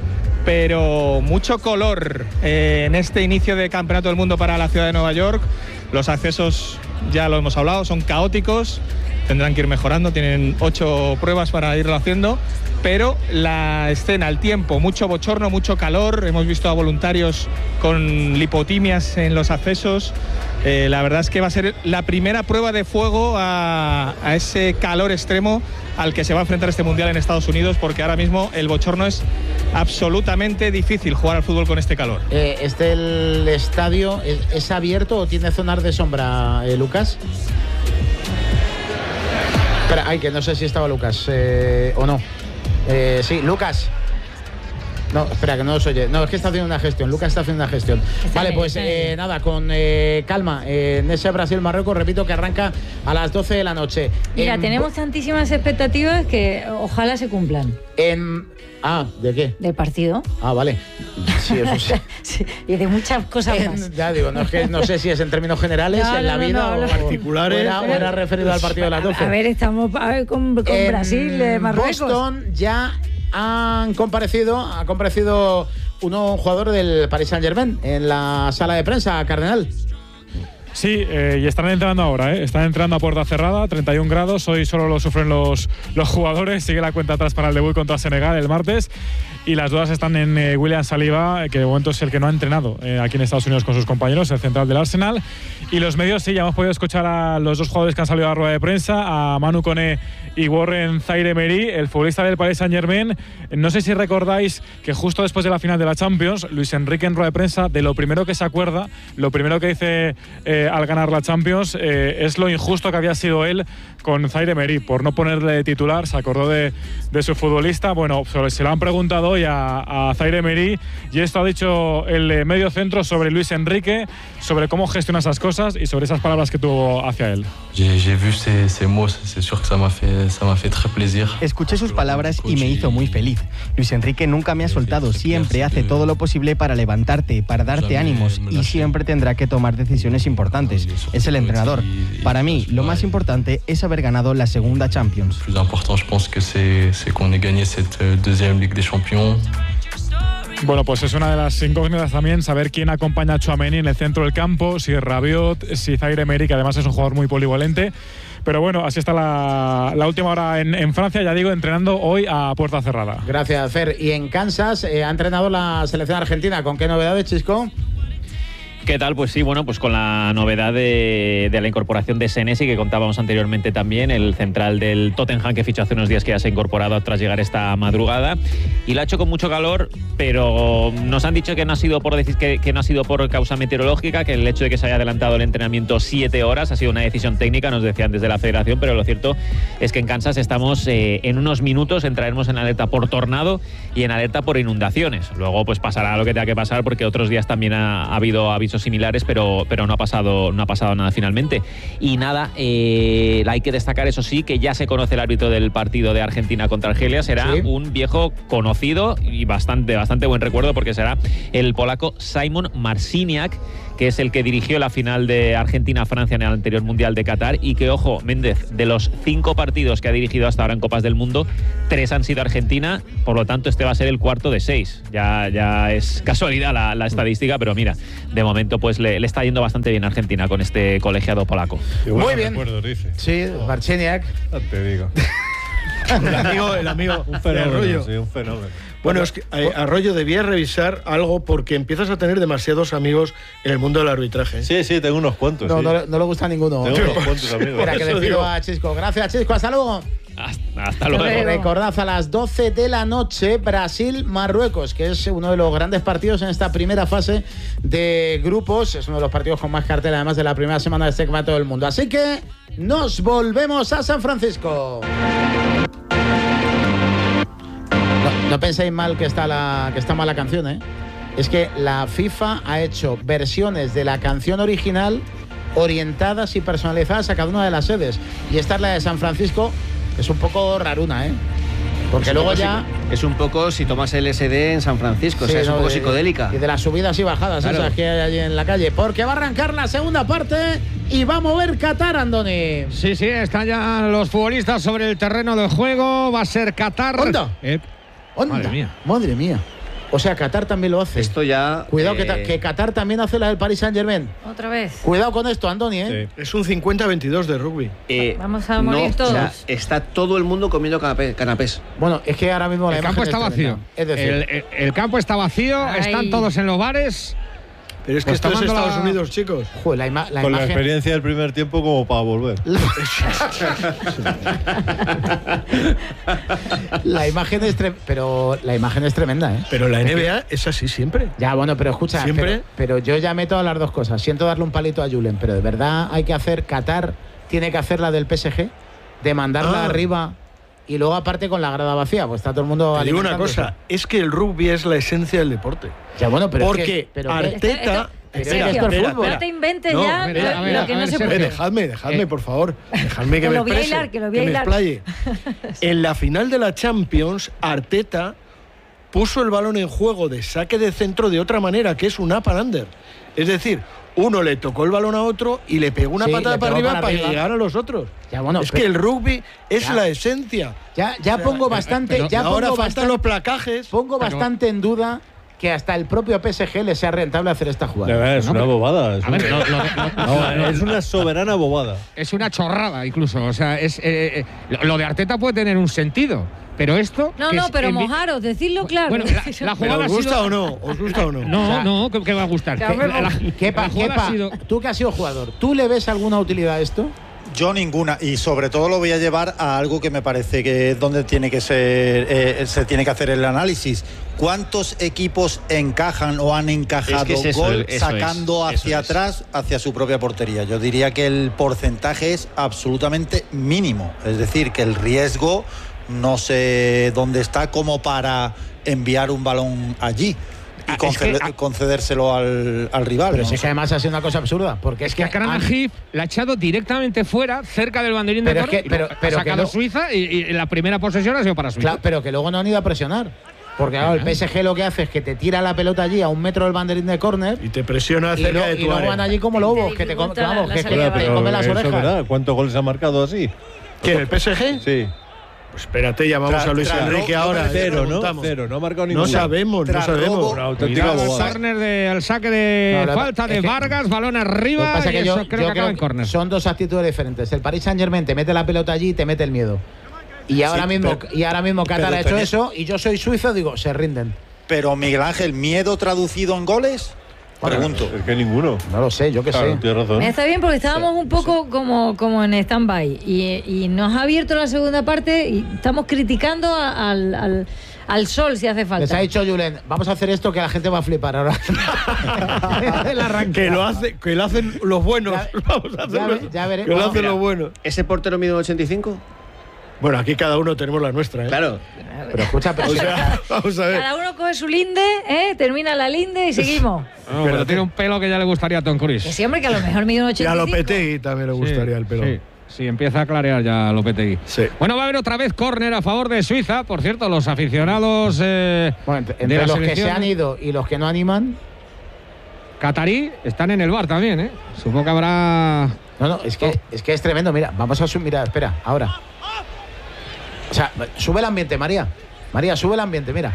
pero mucho color eh, en este inicio de Campeonato del Mundo para la ciudad de Nueva York. Los accesos, ya lo hemos hablado, son caóticos, tendrán que ir mejorando, tienen ocho pruebas para irlo haciendo, pero la escena, el tiempo, mucho bochorno, mucho calor. Hemos visto a voluntarios con lipotimias en los accesos. Eh, la verdad es que va a ser la primera prueba de fuego a, a ese calor extremo al que se va a enfrentar este Mundial en Estados Unidos, porque ahora mismo el bochorno es absolutamente difícil jugar al fútbol con este calor. Eh, ¿Este el estadio es, es abierto o tiene zonas de sombra, eh, Lucas? Espera, ay, que no sé si estaba Lucas eh, o no. Eh, sí, Lucas. No, espera, que no os oye. No, es que está haciendo una gestión. Lucas está haciendo una gestión. Está vale, bien, pues eh, nada, con eh, calma. Eh, en ese Brasil-Marruecos, repito, que arranca a las doce de la noche. Mira, en... tenemos tantísimas expectativas que ojalá se cumplan. En... Ah, ¿de qué? Del partido. Ah, vale. Sí, eso sí. Sí, y de muchas cosas en, más. Ya digo, no, es que no sé si es en términos generales, no, en la no, vida no, no, o particulares. O era, o era referido al partido de las doce. A ver, estamos a ver, con, con en Brasil, eh, Marruecos. Boston ya han comparecido, ha comparecido uno, un jugador del Paris Saint-Germain en la sala de prensa, Cardenal. Sí, eh, y están entrando ahora, ¿eh? Están entrando a puerta cerrada, treinta y un grados. Hoy solo lo sufren los, los jugadores. Sigue la cuenta atrás para el debut contra Senegal el martes. Y las dudas están en eh, William Saliba, que de momento es el que no ha entrenado eh, aquí en Estados Unidos con sus compañeros, el central del Arsenal. Y los medios, sí, ya hemos podido escuchar a los dos jugadores que han salido a la rueda de prensa, a Manu Koné y Warren Zaïre-Emery, el futbolista del Paris Saint-Germain. No sé si recordáis que justo después de la final de la Champions, Luis Enrique en rueda de prensa, de lo primero que se acuerda, lo primero que dice eh, al ganar la Champions eh, es lo injusto que había sido él con Zaïre-Emery por no ponerle titular. Se acordó de, de su futbolista. Bueno, se lo han preguntado hoy a, a Zaïre-Emery y esto ha dicho el medio centro sobre Luis Enrique, sobre cómo gestiona esas cosas y sobre esas palabras que tuvo hacia él. Escuché sus palabras y me hizo muy feliz. Luis Enrique nunca me ha soltado, siempre hace todo lo posible para levantarte, para darte ánimos y siempre tendrá que tomar decisiones importantes. Es el entrenador. Para mí, lo más importante es haber ganado la segunda Champions. Lo más importante, yo creo que es que qu'on ait gagné cette deuxième Ligue des Champions. Bueno, pues es una de las incógnitas también saber quién acompaña a Tchouaméni en el centro del campo, si es Rabiot, si Zaïre-Emery, que además es un jugador muy polivalente. Pero bueno, así está la, la última hora en, en Francia, ya digo, entrenando hoy a puerta cerrada. Gracias, Fer. Y en Kansas eh, ha entrenado la selección argentina. ¿Con qué novedades, Chisco? ¿Qué tal? Pues sí, bueno, pues con la novedad de, de la incorporación de Senesi, que contábamos anteriormente también, el central del Tottenham, que fichó hace unos días, que ya se ha incorporado tras llegar esta madrugada, y lo ha hecho con mucho calor, pero nos han dicho que no ha sido por decir que, que no ha sido por causa meteorológica, que el hecho de que se haya adelantado el entrenamiento siete horas ha sido una decisión técnica, nos decían desde la federación, pero lo cierto es que en Kansas estamos eh, en unos minutos, entraremos en alerta por tornado y en alerta por inundaciones. Luego pues pasará lo que tenga que pasar, porque otros días también ha, ha habido avisos similares, pero, pero no ha pasado no ha pasado nada finalmente. Y nada, eh, hay que destacar, eso sí, que ya se conoce el árbitro del partido de Argentina contra Argelia. Será ¿Sí? un viejo conocido y bastante, bastante buen recuerdo, porque será el polaco Szymon Marciniak, que es el que dirigió la final de Argentina-Francia en el anterior Mundial de Qatar, y que, ojo, Méndez, de los cinco partidos que ha dirigido hasta ahora en Copas del Mundo, tres han sido Argentina, por lo tanto este va a ser el cuarto de seis. Ya, ya es casualidad la, la estadística, pero mira, de momento pues le, le está yendo bastante bien a Argentina con este colegiado polaco. Muy bien. Sí, Marciniak. No te digo. El amigo, el amigo un fenómeno, Arroyo. Sí, un fenómeno. Bueno, es que eh, Arroyo, debía revisar algo, porque empiezas a tener demasiados amigos en el mundo del arbitraje. Sí, sí, tengo unos cuantos. No, sí. no, no le gusta a ninguno. Tengo unos cuantos amigos. Espera, que le pido a Chisco. Gracias, Chisco. Hasta luego. Hasta, hasta luego. Recordad, a las doce de la noche, Brasil-Marruecos, que es uno de los grandes partidos en esta primera fase de grupos. Es uno de los partidos con más cartel, además de la primera semana de este campeonato del mundo. Así que nos volvemos a San Francisco. No, no penséis mal que está, la, que está mal la canción, ¿eh? Es que la FIFA ha hecho versiones de la canción original orientadas y personalizadas a cada una de las sedes. Y esta es la de San Francisco, que es un poco raruna, ¿eh? Porque es luego ya... Es un poco si tomas L S D en San Francisco, sí, o sea, es no, un poco de, psicodélica. Y de las subidas y bajadas, claro, esas que hay allí en la calle. Porque va a arrancar la segunda parte y va a mover Qatar, Andoni. Sí, sí, están ya los futbolistas sobre el terreno de juego. Va a ser Qatar. ¿Onda? Eh, ¿Onda? Madre mía. Madre mía. O sea, Qatar también lo hace. Esto ya... Cuidado, eh... que, que Qatar también hace la del Paris Saint-Germain. Otra vez. Cuidado con esto, Andoni, ¿eh? Sí. Es un cincuenta veintidós de rugby. Eh, Vamos a morir no, todos. O sea, está todo el mundo comiendo canapé, canapés. Bueno, es que ahora mismo la el campo está vacío. Es decir, el, el, el campo está vacío, Ay. están todos en los bares. Pero es que Pues esto es tomando Estados la- Unidos, chicos. Joder, la, ima- la Con la imagen... experiencia del primer tiempo como para volver. la imagen es tre- pero la imagen es tremenda, ¿eh? Pero la N B A es así siempre. Ya, bueno, pero escucha, Siempre. Pero, pero yo ya meto a las dos cosas. Siento darle un palito a Julen, pero de verdad hay que hacer, Qatar tiene que hacer la del P S G, de mandarla Ah. arriba y luego aparte con la grada vacía, pues está todo el mundo Te digo una alimentándose. cosa, es que el rugby es la esencia del deporte. Ya, bueno, pero es Porque que- pero que- Arteta... Esto- esto- Pero Espera, esto es espera, fútbol. espera. No te inventes No, ya mira, lo, a ver, lo a que ver, no se Sergio. Eh, puede. dejadme, dejadme, Eh. por favor. Dejadme que, Que me lo voy a exprese, hilar, que lo voy a me hilar. explaye. En la final de la Champions, Arteta puso el balón en juego de saque de centro de otra manera, que es un up and under. Es decir, uno le tocó el balón a otro y le pegó una Sí, patada le para pegó arriba para para, arriba. llegar a los otros. Ya, bueno, es pero- que el rugby es Ya. la esencia. Ya, ya pongo bastante, Pero ya ahora pongo faltan bastante, los placajes. pongo Pero- bastante en duda que hasta el propio P S G le sea rentable hacer esta De jugada. verdad, es No, una pero- bobada. Es, A ver, un- lo- lo- lo- No, lo- es una soberana bobada. es una chorrada incluso. O sea, es eh, eh, lo- lo de Arteta puede tener un sentido, pero esto. No, que no, es pero en vi- mojaros, decidlo claro. Bueno, la, la ¿Pero jugada os ha gusta sido- o no? ¿Os gusta o no? No, O sea, no, que, que va a gustar. que Que hombre, la- la- Kepa, la jugada Kepa, ha sido- tú que has sido jugador, ¿tú le ves alguna utilidad a esto? Yo ninguna, y sobre todo lo voy a llevar a algo que me parece que es donde tiene que ser, eh, se tiene que hacer el análisis. ¿Cuántos equipos encajan o han encajado Es que es eso, gol eso sacando es, hacia eso es. atrás, hacia su propia portería? Yo diría que el porcentaje es absolutamente mínimo, es decir, que el riesgo no sé dónde está como para enviar un balón allí y Ah, es conceder- que, ah, concedérselo al, al rival. Pero ¿no? si es que además ha sido una cosa absurda, porque es, Es que a han- Karanajif la ha echado directamente fuera, cerca del banderín de Pero es córner, que- y pero- lo- pero ha que sacado no- Suiza y, y la primera posesión ha sido para Suiza. Claro, pero que luego no han ido a presionar. Porque claro, el P S G lo que hace es que te tira la pelota allí a un metro del banderín de córner Y te presiona y, cerca lo- de y tu luego área. van allí como lobos, Te que te, com- dificulta vamos, la que, que salida te de balón. comen las eso es orejas. verdad. ¿Cuántos goles ha marcado así? ¿Quién, el P S G? Sí. Pues espérate, llamamos Tra- a Luis tra- Enrique no, no ahora. me le Cero, ¿no? preguntamos. Cero. No ha marcado No ninguno. sabemos, no Tras sabemos. robo, Una auténtica Cuidado, el bobada. córner de, al saque de No, lo- falta de es que- Vargas, balón Lo que arriba pasa y es que yo, eso creo yo que acaba en que córner. son dos actitudes diferentes. El Paris Saint-Germain te mete la pelota allí y te mete el miedo. Y ahora Sí, mismo, pero- y ahora mismo Qatar pero ha hecho tenés- eso y yo soy suizo, digo, se rinden. Pero Miguel Ángel, ¿miedo traducido en goles? Pregunto. Es que ninguno. No lo sé, yo qué Claro, sé. tienes razón. Está bien porque estábamos un poco como, como en stand-by y, y nos ha abierto la segunda parte y estamos criticando a- al, al, al sol si hace falta. Les ha dicho Julen, vamos a hacer esto que la gente va a flipar ahora. El arranque. Que lo, hace, que lo hacen los buenos. Vamos a Ya, hacerlo. ve- ya veré. Que lo Bueno, hacen mira. los buenos. ¿Ese portero mide un ochenta y cinco? Bueno, aquí cada uno tenemos la nuestra, ¿eh? Claro. Pero escucha, pero O sea, vamos a ver. Cada uno coge su linde, ¿eh? Termina la linde y seguimos. No, pero tiene un pelo que ya le gustaría a Tom Cruise. Que sí, hombre, que a lo mejor mide un Y ochenta a y cinco. Lopetegui también le gustaría el pelo. Sí, sí, empieza a clarear ya Lopetegui. Sí. Bueno, va a haber otra vez córner a favor de Suiza. Por cierto, los aficionados eh, Bueno, entre, de entre la los que selección se han ido y los que no animan. catarí están en el bar también, ¿eh? Supongo que habrá... No, no, es que, es que es tremendo. Mira, vamos a subir. Mira, espera, ahora. O sea, sube el ambiente, María. María, sube el ambiente, mira.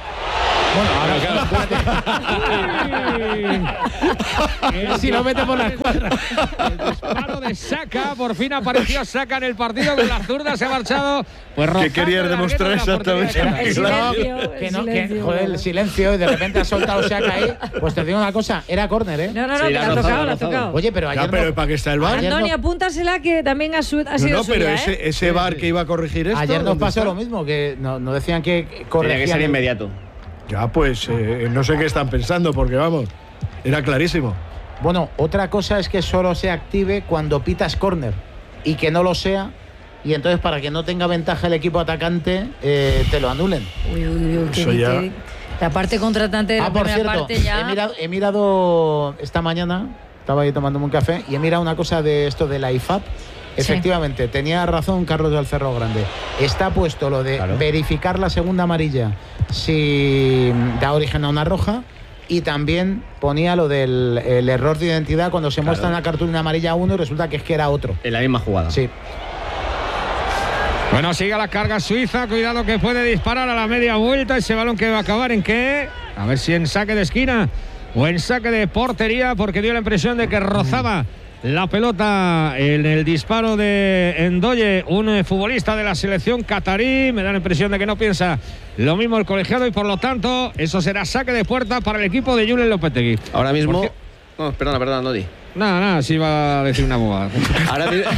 El Si lo mete por la escuadra. El disparo de Saka, por fin apareció Saka en el partido con la zurda, se ha marchado. Pues ¿Qué rozando querías el demostrar larguero de la exactamente? portería. El silencio, Que el no, que, silencio. joder, el silencio y de repente ha soltado Saka ahí. Pues te digo una cosa, era córner, ¿eh? No, no, no, Sí, que la la ha ha rozado, tocado, la la ha ha tocado. Oye, pero ayer Ya, pero no, ¿para qué está el bar? Ayer Andoni, no- apúntasela que también ha, su- ha No, sido no, pero suya, ¿eh? ese, ese bar que iba a corregir esto. ayer nos ¿dónde pasó está? lo mismo, que no, no decían que Tenía corregían. que ser el- inmediato. Ya, pues eh, no sé qué están pensando, porque vamos, era clarísimo. Bueno, otra cosa es que solo se active cuando pitas córner y que no lo sea. Y entonces, para que no tenga ventaja el equipo atacante, eh, te lo anulen. Uy, uy, uy, Eso que- ya- que- la parte contratante de la Ah, por primera cierto, parte ya. he, mirado, he mirado esta mañana, estaba ahí tomándome un café, y he mirado una cosa de esto de la I F A P. Efectivamente, tenía razón Carlos del Cerro Grande. Está puesto lo de Claro. verificar la segunda amarilla si da origen a una roja. Y también ponía lo del el error de identidad cuando se muestra en la cartulina amarilla a uno y resulta que es que era otro. En la misma jugada. Sí. Bueno, sigue la carga Suiza, cuidado que puede disparar a la media vuelta ese balón que va a acabar en qué, a ver si en saque de esquina o en saque de portería, porque dio la impresión de que rozaba la pelota en el disparo de Endoye, un eh, futbolista de la selección catarí. Me da la impresión de que no piensa lo mismo el colegiado y por lo tanto eso será saque de puerta para el equipo de Julen Lopetegui. Ahora mismo... Por ci- No, perdona, perdona, Nodi. Nada, nada, sí iba a decir una bobada. Ahora, mi-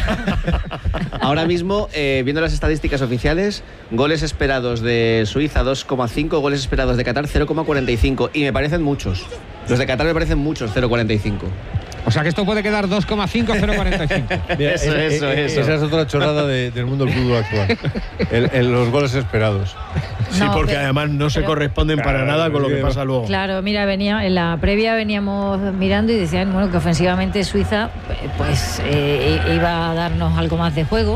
Ahora mismo, eh, viendo las estadísticas oficiales, goles esperados de Suiza dos coma cinco, goles esperados de Qatar cero coma cuarenta y cinco. Y me parecen muchos. Los de Qatar me parecen muchos, cero coma cuarenta y cinco. O sea que esto puede quedar dos coma cinco, cero coma cuarenta y cinco. Mira, Eso, eh, eso, eh, eso. Esa es otra chorrada de- del mundo del fútbol actual. El- el- los goles esperados. Sí, No, porque pero- además no se pero- corresponden para Claro, nada con lo que que- pasa luego. Claro, mira, venía en la previa veníamos mirando y decían bueno que ofensivamente Suiza eh, pues eh, iba a darnos algo más de juego,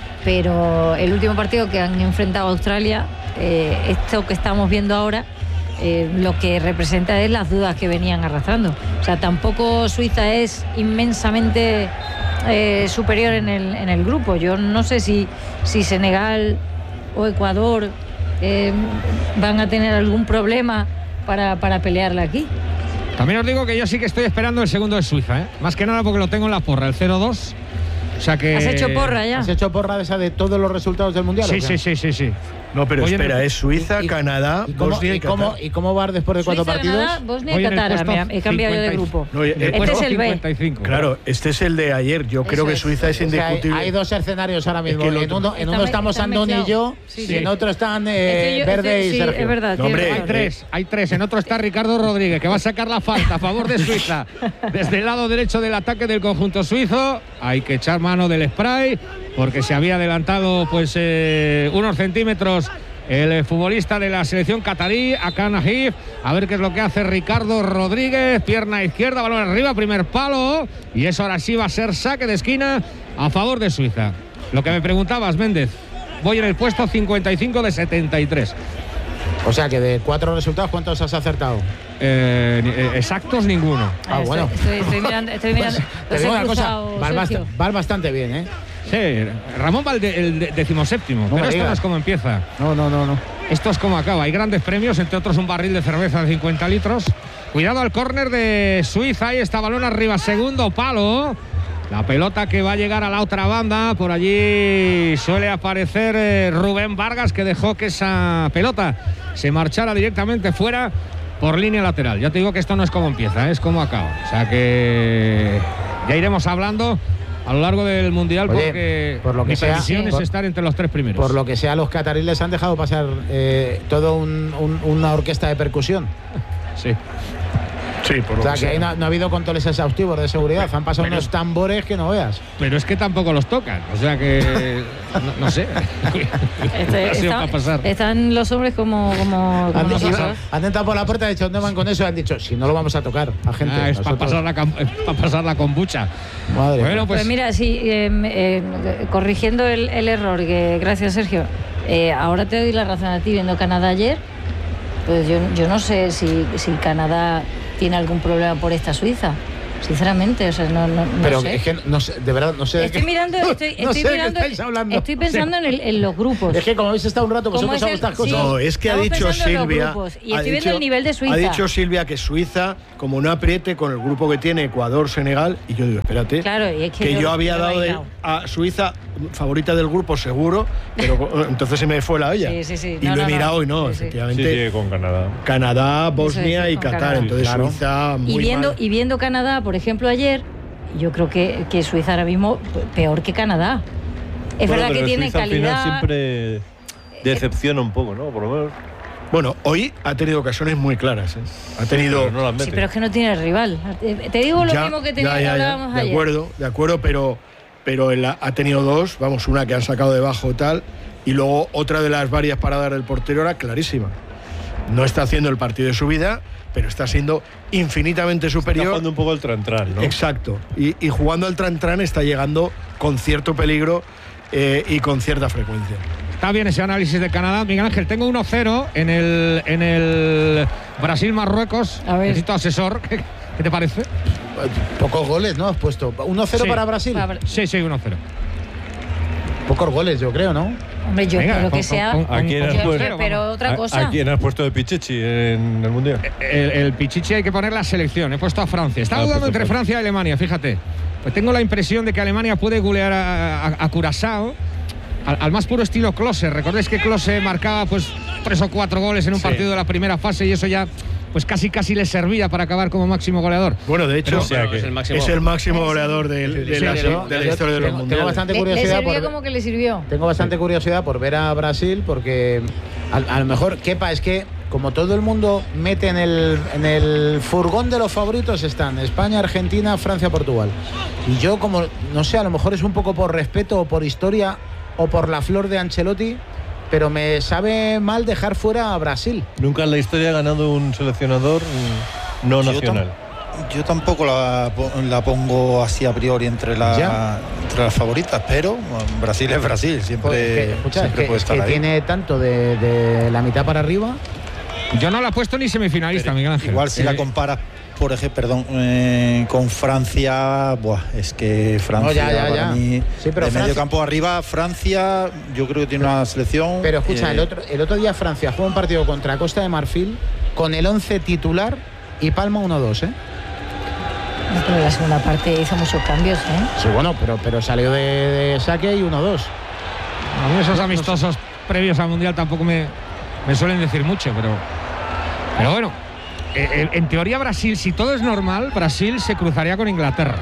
pero el último partido que han enfrentado a Australia, eh, esto que estamos viendo ahora, eh, lo que representa es las dudas que venían arrastrando. O sea, tampoco Suiza es inmensamente eh, superior en el, en el grupo. Yo no sé si, si Senegal o Ecuador eh, van a tener algún problema para, para pelearla aquí. También os digo que yo sí que estoy esperando el segundo de Suiza, ¿eh? Más que nada porque lo tengo en la porra, el cero dos. O sea que... ¿Has hecho porra ya? ¿Has hecho porra de esa de todos los resultados del Mundial? Sí, o qué? sí, sí, sí, sí. No, pero Oye, espera, no- es Suiza, ¿Y- y- Canadá, ¿Y cómo, Bosnia y y cómo, Qatar. ¿Y cómo va después de cuatro Suiza, partidos? Canadá, Bosnia Voy y en el Qatar. puesto Mira, he cambiado yo de cincuenta y- grupo. No, y- El eh, Este puesto es el B. cincuenta y cinco. Claro, este es el de ayer. Yo creo Eso que es. Suiza es O sea, hay, indiscutible. hay dos escenarios ahora mismo. que el en otro- uno, en Está uno me- estamos está Andoni y yo, mezclado. Sí, y sí. en otro están Es eh, que yo- Verde este- y sí, Sergio. es verdad. No, tiene hombre, Hay razón. tres, hay tres. En otro está Ricardo Rodríguez, que va a sacar la falta a favor de Suiza. Desde el lado derecho del ataque del conjunto suizo. Hay que echar mano del spray, porque se había adelantado pues eh, unos centímetros el eh, futbolista de la selección catarí, Akan Ahif. A ver qué es lo que hace Ricardo Rodríguez. Pierna izquierda, balón arriba, primer palo. Y eso ahora sí va a ser saque de esquina a favor de Suiza. Lo que me preguntabas, Méndez. Voy en el puesto cincuenta y cinco de setenta y tres. O sea que de cuatro resultados, ¿cuántos has acertado? Eh, ni- eh, exactos ninguno. Ah, Estoy- bueno. Estoy, estoy mirando. Estoy mirando. Te Los digo he una cosa, cruzado, vas, bast- Sergio. vas bastante bien, ¿eh? Sí, Ramón va el, de- el de- decimoséptimo, No pero me esto no digas. es como empieza. No, no, no, no. Esto es como acaba. Hay grandes premios, entre otros un barril de cerveza de cincuenta litros. Cuidado al córner de Suiza. Ahí está balón arriba, segundo palo. La pelota que va a llegar a la otra banda. Por allí suele aparecer eh, Rubén Vargas, que dejó que esa pelota se marchara directamente fuera. por línea lateral. Ya te digo que esto no es como empieza, ¿eh? Es como acaba. O sea que ya iremos hablando a lo largo del Mundial. Oye, porque por lo que mi sea, previsión es por, estar entre los tres primeros. Por lo que sea, los cataríes les han dejado pasar eh, todo un, un, una orquesta de percusión. Sí. Sí, por o sea, que, que ahí no, no ha habido controles exhaustivos de seguridad. Han pasado pero, unos tambores que no veas. Pero es que tampoco los tocan. O sea que. no, no sé. Este, está, pasar. Están los hombres como. como, como han, nosotros. Han entrado por la puerta, han dicho, ¿dónde van con eso? Y han dicho, si no lo vamos a tocar a gente. Ah, es para pasar, la, pa pasar la kombucha. Madre bueno, pues, pues mira, sí, eh, eh, corrigiendo el, el error, que gracias, Sergio. Eh, ahora te doy la razón a ti, viendo Canadá ayer. Pues yo, yo no sé si, si Canadá tiene algún problema por esta Suiza, sinceramente, o sea, no, no, no pero sé. es que no sé, de verdad no sé. Estoy qué, mirando, estoy, no estoy sé mirando, de qué estáis hablando. Estoy pensando sí. en, el, en los grupos. Es que como habéis estado un rato vosotros sabéis estas cosas. Sí, no, es que ha dicho Silvia. Y estoy viendo el nivel de Suiza. Ha dicho Silvia que Suiza, como no apriete con el grupo que tiene Ecuador, Senegal, y yo digo, espérate, claro, y es que, que yo, yo había dado de, a Suiza favorita del grupo seguro, pero entonces se me fue la olla. Sí, sí, sí. Y no, lo he no, mirado no. y no, sí, efectivamente. Sí, sí, con Canadá. Canadá, Bosnia sí, sí, y Qatar, Canadá. entonces claro. Suiza muy y viendo mal. Y viendo Canadá, por ejemplo, ayer, yo creo que, que Suiza ahora mismo peor que Canadá. Es bueno, verdad que tiene Suiza calidad. Al final siempre decepciona un poco, ¿no? Por lo menos. Bueno, hoy ha tenido ocasiones muy claras, ¿eh? Ha tenido. Pero no las mete. Sí, pero es que no tiene rival. Te digo lo ya, mismo que tenía, ya, ya, hablábamos ya, ayer. De acuerdo, de acuerdo, pero, pero él ha, ha tenido dos, vamos, una que han sacado debajo tal, y luego otra de las varias paradas del portero era clarísima. No está haciendo el partido de su vida, pero está siendo infinitamente superior. Está jugando un poco el tran-tran, ¿no? Exacto. Y, y jugando al tran-tran está llegando con cierto peligro eh, y con cierta frecuencia. Está bien ese análisis de Canadá. Miguel Ángel, tengo uno cero en el, en el Brasil-Marruecos. Necesito asesor. ¿Qué, ¿Qué te parece? Pocos goles, ¿no? Has puesto uno cero sí. para Brasil. Sí, sí, uno cero. Pocos goles, yo creo, ¿no? Hombre, yo Venga, espero con, que sea. Con, con, ¿A quién has yo puesto? espero otra cosa. ¿A, ¿A quién has puesto de Pichichi en el Mundial? El, el Pichichi hay que poner la selección. He puesto a Francia. Estaba ah, dudando pues entre Francia y Alemania, fíjate. Pues tengo la impresión de que Alemania puede golear a, a, a Curazao. Al, al más puro estilo Klose. Recordéis que Klose marcaba pues tres o cuatro goles en un sí. partido de la primera fase y eso ya pues casi casi le servía para acabar como máximo goleador. Bueno, de hecho, Pero, o sea, que es, el máximo, es el máximo goleador de, de, de, sí, la, de, la, de la historia de los mundiales. Tengo bastante curiosidad. ¿Le, le sirvió por, como que le sirvió? Tengo bastante curiosidad por ver a Brasil porque a, a lo mejor, Kepa, es que como todo el mundo mete en el, en el furgón de los favoritos están España, Argentina, Francia, Portugal. Y yo como, no sé, a lo mejor es un poco por respeto o por historia o por la flor de Ancelotti, pero me sabe mal dejar fuera a Brasil. Nunca en la historia ha ganado un seleccionador no yo nacional. Tam, yo tampoco la, la pongo así a priori entre, la, entre las favoritas, pero bueno, Brasil es Brasil, siempre, pues es que, escucha, siempre es que, puede estar es que ahí. Tiene tanto de, de la mitad para arriba. Yo no la he puesto ni semifinalista, pero Miguel Ángel. Igual si eh, la comparas, por ejemplo, perdón, eh, con Francia, buah, es que Francia no, ya, ya, para ya. mí, sí, pero de Francia, medio campo arriba, Francia, yo creo que tiene una selección. Pero escucha, eh, el, otro, el otro día Francia jugó un partido contra Costa de Marfil con el once titular y palma uno dos, ¿eh? No, pero la segunda parte hizo muchos cambios, ¿eh? Sí, bueno, pero, pero salió de, de saque y uno dos. A mí esos amistosos previos al Mundial tampoco me, me suelen decir mucho, pero... Pero bueno, en, en teoría Brasil, si todo es normal, Brasil se cruzaría con Inglaterra.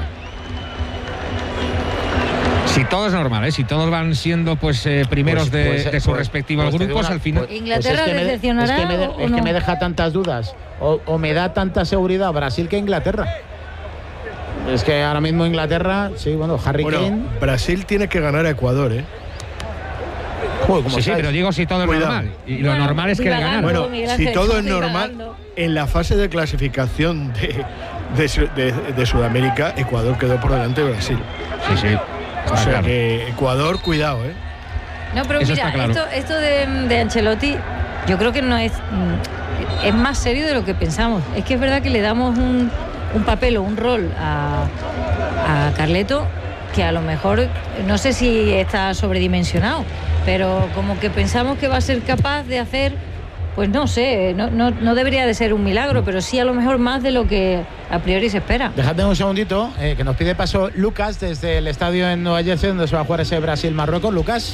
Si todo es normal, ¿eh? Si todos van siendo pues eh, primeros pues, de, pues, de sus pues, respectivos pues, grupos, una, al final... Pues, ¿Inglaterra pues es decepcionará es que me, de, o es no? que me deja tantas dudas. O, o me da tanta seguridad Brasil que Inglaterra. Es que ahora mismo Inglaterra, sí, bueno, Harry bueno, Kane... Brasil tiene que ganar a Ecuador, ¿eh? Joder, sí, sí, pero digo si todo es Cuidado. normal. Y lo bueno, normal es que le ganan. Bueno, si todo es normal, en la fase de clasificación de, de, de, de Sudamérica, Ecuador quedó por delante de Brasil. Sí, sí. O sea claro. que Ecuador, cuidado, ¿eh? No, pero Eso mira, claro. esto, esto de, de Ancelotti, yo creo que no es... Es más serio de lo que pensamos. Es que es verdad que le damos un, un papel o un rol a, a Carleto que a lo mejor, no sé si está sobredimensionado, pero como que pensamos que va a ser capaz de hacer, pues no sé, no, no, no debería de ser un milagro, pero sí a lo mejor más de lo que a priori se espera. Dejadme un segundito, eh, que nos pide paso Lucas desde el estadio en Nueva Jersey, donde se va a jugar ese Brasil-Marruecos. Lucas.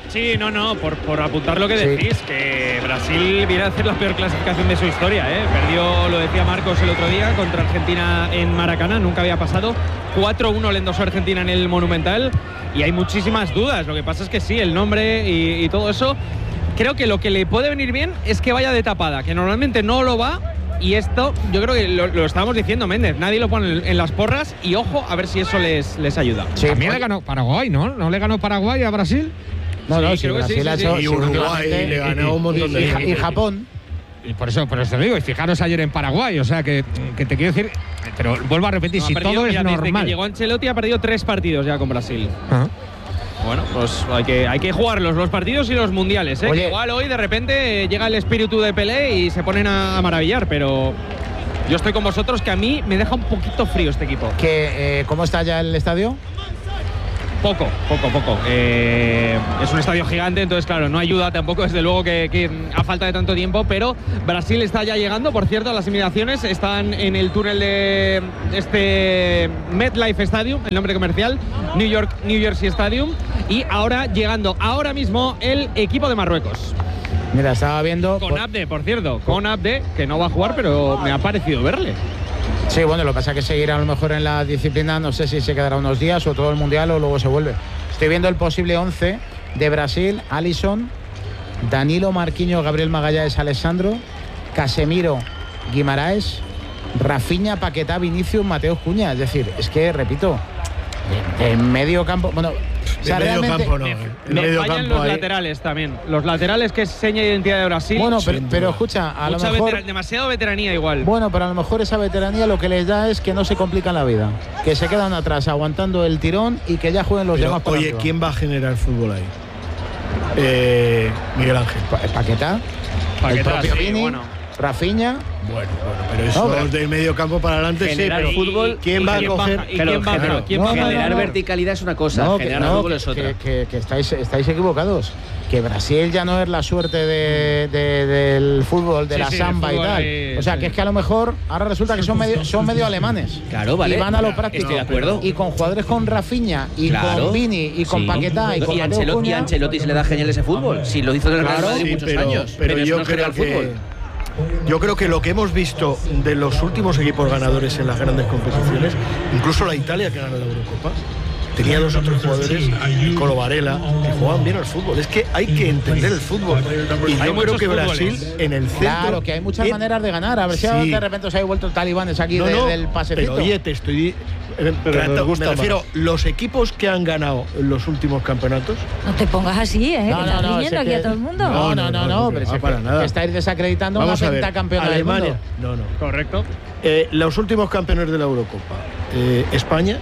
Sí, no, no, por, por apuntar lo que Sí. decís, que Brasil viene a hacer la peor clasificación de su historia, ¿eh? Perdió, lo decía Marcos el otro día, contra Argentina en Maracaná, nunca había pasado. cuatro uno le endosó a Argentina en el Monumental y hay muchísimas dudas. Lo que pasa es que sí, el nombre y, y todo eso, creo que lo que le puede venir bien es que vaya de tapada, que normalmente no lo va. Y esto, yo creo que lo, lo estábamos diciendo, Méndez, nadie lo pone en, en las porras y ojo, a ver si eso les, les ayuda. Sí, también le ganó Paraguay, ¿no? ¿No le ganó Paraguay a Brasil? No, Sí, no, sí, creo que sí, Brasil sí, ha sí. hecho. Y sí, Uruguay últimamente- le ganó un montón de y, veces. y Japón. Y por eso, por eso te digo, y fijaros ayer en Paraguay, o sea que, que te quiero decir, pero vuelvo a repetir, No, ha si perdido, todo es mira, desde normal. que llegó Ancelotti ha perdido tres partidos ya con Brasil. Ajá. Bueno, pues hay que, hay que jugarlos, los partidos y los mundiales, ¿eh? Oye. Que igual hoy de repente llega el espíritu de Pelé y se ponen a, a maravillar, pero yo estoy con vosotros que a mí me deja un poquito frío este equipo. Que, eh, ¿Cómo está ya el estadio? Poco, poco, poco. Eh, es un estadio gigante, entonces claro, no ayuda tampoco, desde luego que, que a falta de tanto tiempo, pero Brasil está ya llegando, por cierto, a las eliminaciones, están en el túnel de este MetLife Stadium, el nombre comercial, New York, New Jersey Stadium, y ahora llegando ahora mismo el equipo de Marruecos. Mira, estaba viendo. Con por- Abde, por cierto, con Abde, que no va a jugar, pero me ha parecido verle. Sí, bueno, lo que pasa es que seguirá a lo mejor en la disciplina, no sé si se quedará unos días o todo el mundial o luego se vuelve. Estoy viendo el posible once de Brasil: Alisson, Danilo, Marquinhos, Gabriel Magallanes, Alessandro, Casemiro, Guimaraes, Rafinha, Paquetá, Vinicius, Mateo Cuña. Es decir, es que, repito, en, en medio campo. Bueno, o sea, En medio realmente- campo no. En Me medio fallan campo los ahí. laterales también. Los laterales, que es seña de identidad de Brasil. Bueno, pero, sin pero duda. escucha, a lo Mucha mejor. vetera- demasiado veteranía igual. Bueno, pero a lo mejor esa veteranía lo que les da es que no se complican la vida, que se quedan atrás aguantando el tirón y que ya jueguen los Pero, demás para oye, arriba. ¿quién va a generar fútbol ahí? Eh, Miguel Ángel. Pa- Paquetá, el Paquetá, propio sí, Vini, bueno. Rafinha. Bueno, bueno, pero eso No, pero- del medio campo para adelante sí, Generar pero fútbol, ¿quién va a quién coger? baja? ¿Y Claro, quién baja? generar- ¿Quién no, baja? no, no, generar no. verticalidad es una cosa, No, que, generar no, fútbol que- es otra. que- que- que estáis, estáis equivocados. Que Brasil ya no es la suerte de, de- del fútbol, de Sí, la sí, samba del y fútbol tal. ahí, O sea, sí. que es que a lo mejor ahora resulta que son medio, son medio alemanes. Claro, vale. Y van a lo práctico. Estoy de acuerdo. Y con jugadores con Rafinha, y Claro. con Vini, y con Sí. Paquetá, y con y Mateo Ancelotti, y Cuña. Ancelotti se le da genial ese fútbol. Sí, lo hizo en el Real Claro, Madrid Sí, muchos pero, años. pero eso yo no es creo generar que fútbol. yo creo que lo que hemos visto de los últimos equipos ganadores en las grandes competiciones, incluso la Italia que ganó la Eurocopa, tenía dos o tres jugadores, Colo Varela, que jugaban bien al fútbol. Es que hay que entender el fútbol. Y Hay yo creo muchos que fútboles. Brasil en el centro. Claro, que hay muchas en- maneras de ganar. A ver si Sí. ahora de repente se ha vuelto talibanes aquí No, de- no, del pasecito. pero oye, te estoy. eh, Pero trato- nos gusta me refiero, más. los equipos que han ganado en los últimos campeonatos. No te pongas así, ¿eh? No, que no, estás no, riñendo sé aquí que- a todo el mundo. No, no, no, no, pero no, si para que- nada. que estáis desacreditando Vamos una a ver, pentacampeona del Alemania. mundo. No, no. Correcto. Eh, los últimos campeones de la Eurocopa. Eh, España.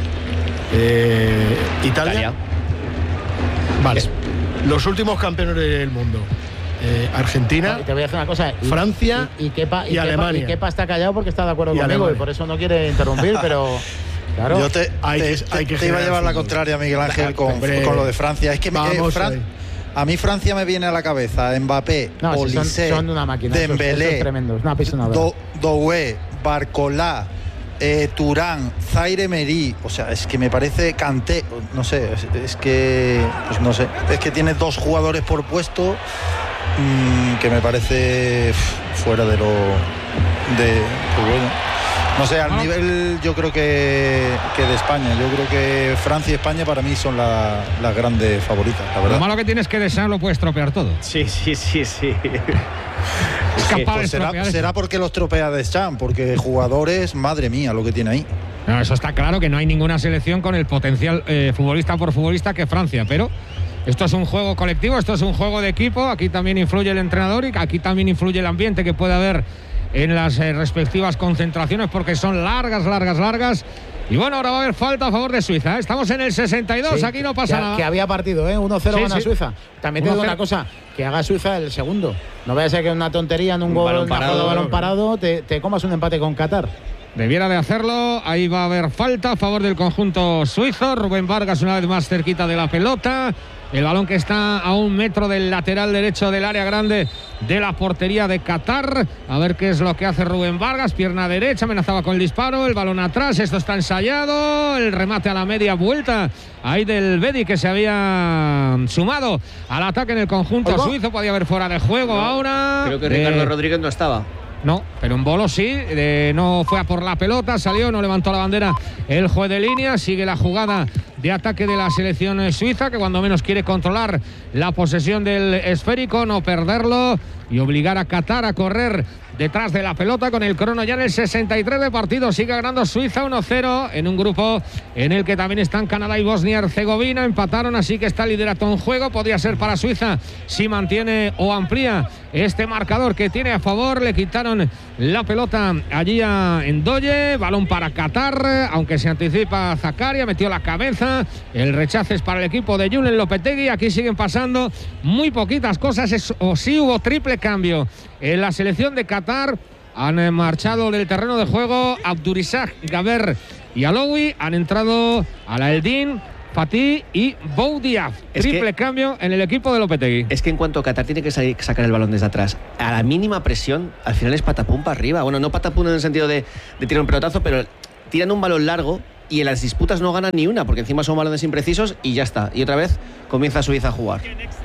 eh, Italia. Italia. Vale. Los últimos campeones del mundo. Eh, Argentina. Y te voy a decir una cosa. y- Francia y, y Kepa, y Kepa- Alemania. y Kepa está callado porque está de acuerdo Y conmigo Alemania. y por eso no quiere interrumpir, pero claro. Yo te, Hay te- que- te- hay que te iba a generar llevar la fútbol. contraria, Miguel Ángel, con, Hombre. con lo de Francia. Es que me- eh, Vamos Fran- ahí. a mí Francia me viene a la cabeza Mbappé, No, si son, Olise, son una máquina. Esos, Dembélé, esos tremendos. Una pisonadora. Do- Doué, Barcolá, eh, Turán, Zaire Emery. O sea, es que me parece Kanté. No sé, es, es que. Pues no sé. Es que tiene dos jugadores por puesto mm, que me parece pf, fuera de lo. de. Pues bueno. No sé, al nivel yo creo que, que de España. Yo creo que Francia y España para mí son la- las grandes favoritas, la Lo verdad. malo que tienes que desear lo puedes tropear todo. Sí, sí, sí, sí. Es capaz de Pues será, estropear eso. será porque los tropea Deschamps, porque jugadores, madre mía, lo que tiene ahí. No, eso está claro que no hay ninguna selección con el potencial eh, futbolista por futbolista que Francia, pero esto es un juego colectivo, esto es un juego de equipo, aquí también influye el entrenador y aquí también influye el ambiente que puede haber en las eh, respectivas concentraciones porque son largas, largas, largas. Y bueno, ahora va a haber falta a favor de Suiza, ¿eh? Estamos en el sesenta y dos, Sí, aquí no pasa que, nada. que había partido, ¿eh? uno cero Sí, gana sí. Suiza. También te digo uno cero. una cosa, que haga Suiza el segundo. No vaya a ser que una tontería en un, Un gol, balón una parado, jugada de balón ¿no? parado, te, te comas un empate con Qatar. Debiera de hacerlo. Ahí va a haber falta a favor del conjunto suizo. Rubén Vargas una vez más cerquita de la pelota. El balón que está a un metro del lateral derecho del área grande de la portería de Qatar. A ver qué es lo que hace Rubén Vargas. Pierna derecha, amenazaba con el disparo. El balón atrás, esto está ensayado. El remate a la media vuelta. Ahí del Bedi, que se había sumado al ataque en el conjunto suizo. Podía haber fuera de juego no, ahora. Creo que Ricardo eh, Rodríguez no estaba. No, pero en Bolo sí, eh, no fue a por la pelota, salió, no levantó la bandera el juez de línea. Sigue la jugada de ataque de la selección suiza, que cuando menos quiere controlar la posesión del esférico, no perderlo y obligar a Qatar a correr detrás de la pelota con el crono ya en el sesenta y tres de partido. Sigue ganando Suiza uno cero en un grupo en el que también están Canadá y Bosnia-Herzegovina. Empataron, así que está el liderato en juego. Podría ser para Suiza si mantiene o amplía este marcador que tiene a favor. Le quitaron la pelota allí a Ndoye. Balón para Qatar, aunque se anticipa Zakaria, metió la cabeza. El rechazo es para el equipo de Julen Lopetegui. Aquí siguen pasando muy poquitas cosas. Es, o sí hubo triple cambio en la selección de Qatar. Han marchado del terreno de juego Abdurizak, Gaber y Aloui. Han entrado Alaeddin, Fatih y Boudiaf. Triple que, cambio en el equipo de Lopetegui. Es que en cuanto Qatar tiene que salir, sacar el balón desde atrás, a la mínima presión, al final es patapum para arriba. Bueno, no patapum en el sentido de, de tirar un pelotazo, pero tiran un balón largo y en las disputas no ganan ni una, porque encima son balones imprecisos y ya está. Y otra vez comienza Suiza a jugar.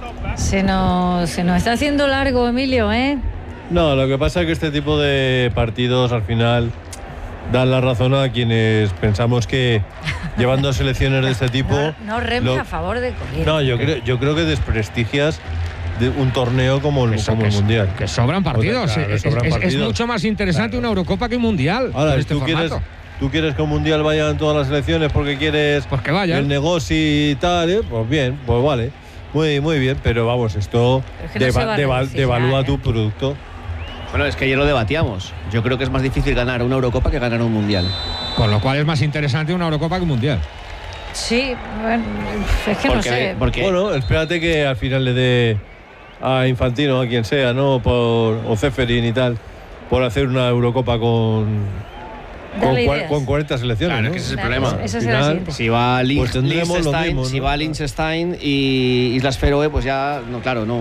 Se nos, se nos está haciendo largo, Emilio, ¿eh? No, lo que pasa es que este tipo de partidos al final dan la razón a quienes pensamos que llevando selecciones de este tipo... No, no reme lo, a favor de correr. No, yo creo, yo creo que desprestigias de un torneo como el, Eso, como el que, Mundial. Que sobran partidos. Claro, es, sobran es, partidos. Es mucho más interesante claro. una Eurocopa que un Mundial. Ahora, este ¿tú, quieres, ¿tú quieres que un Mundial vayan todas las selecciones porque quieres pues que vayan. el negocio y tal? ¿eh? Pues bien, pues vale. Muy, muy bien, pero vamos, esto es que deva, no deva, devalúa ¿eh? tu producto. Bueno, es que ayer lo debatíamos. Yo creo que es más difícil ganar una Eurocopa que ganar un Mundial. Con lo cual es más interesante una Eurocopa que un Mundial. Sí, bueno, es que porque, no sé. Porque... Bueno, espérate que al final le dé a Infantino, a quien sea, ¿no? Por, o Ceferin y tal, por hacer una Eurocopa con... Con, con cuarenta selecciones. Claro, ¿no? que ese es el claro, problema. Eso, eso final, si va Lin- pues Liechtenstein, mismo, si ¿no? va Liechtenstein y Islas Feroe, pues ya, no, claro, no.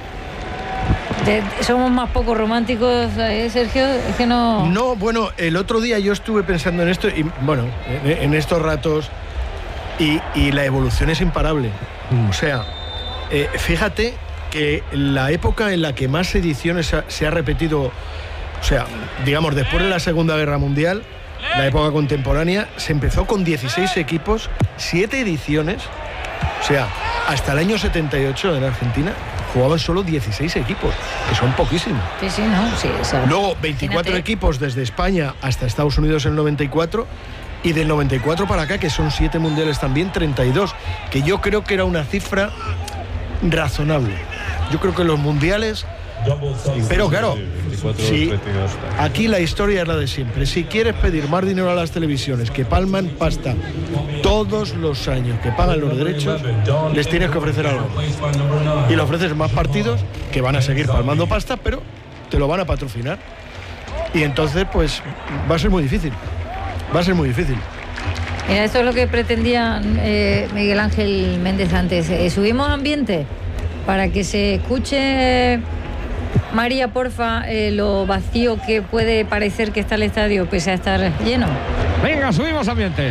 De, somos más poco románticos, ¿eh, Sergio? Es que no... No, bueno, el otro día yo estuve pensando en esto y, bueno, en, en estos ratos y, y la evolución es imparable. Mm. O sea, eh, fíjate que la época en la que más ediciones ha, se ha repetido, o sea, digamos, después de la Segunda Guerra Mundial, la época contemporánea, se empezó con dieciséis equipos, siete ediciones, o sea, hasta el año setenta y ocho en Argentina jugaban solo dieciséis equipos, que son poquísimos. Sí, sí, ¿no? Sí, o sea, luego veinticuatro imagínate. Equipos desde España hasta Estados Unidos en el noventa y cuatro y del noventa y cuatro para acá, que son siete mundiales también, treinta y dos, que yo creo que era una cifra razonable. Yo creo que los mundiales... Pero claro, si aquí la historia es la de siempre. Si quieres pedir más dinero a las televisiones que palman pasta todos los años, que pagan los derechos, les tienes que ofrecer algo. Y le ofreces más partidos que van a seguir palmando pasta, pero te lo van a patrocinar. Y entonces, pues, va a ser muy difícil. Va a ser muy difícil. Mira, esto es lo que pretendía eh, Miguel Ángel Méndez antes. Eh, subimos ambiente para que se escuche... María, porfa, eh, lo vacío que puede parecer que está el estadio pese a estar lleno. Venga, subimos ambiente.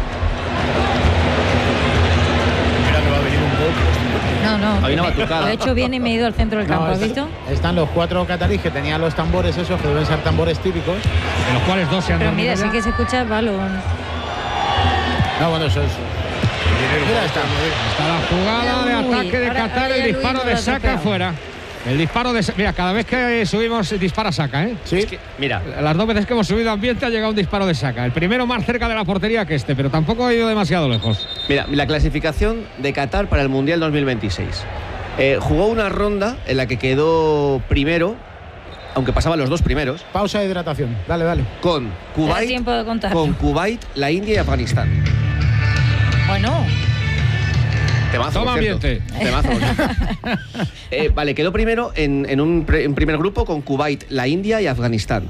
Mira que va a venir un poco. No, no. Hay una me, batucada. lo he hecho bien y me he ido al centro del campo, no, ¿has están, visto? Están los cuatro cataríes que tenían los tambores esos, que deben ser tambores típicos. De los cuales dos se han Pero dormido mira, ya. sí que se escucha el balón. No, bueno, eso es... Mira, está, está la jugada de Uy, ataque de ahora- Qatar, ahora ya el Luis disparo lo de ha Saka atropellado. fuera. El disparo de... Mira, cada vez que subimos dispara Saka, ¿eh? Sí. Es que, mira, Las dos veces que hemos subido ambiente ha llegado un disparo de Saka. El primero más cerca de la portería que este, pero tampoco ha ido demasiado lejos. mira, la clasificación de Qatar para el Mundial dos mil veintiséis. Eh, jugó una ronda en la que quedó primero, aunque pasaban los dos primeros, Pausa de hidratación. Dale, dale. con Da Kuwait, tiempo de contar. con Kuwait, la India y Afganistán. Bueno, Temazo, Toma por cierto. ambiente. Temazo, por cierto. eh, vale, quedó primero en, en un pre- en primer grupo con Kuwait, la India y Afganistán.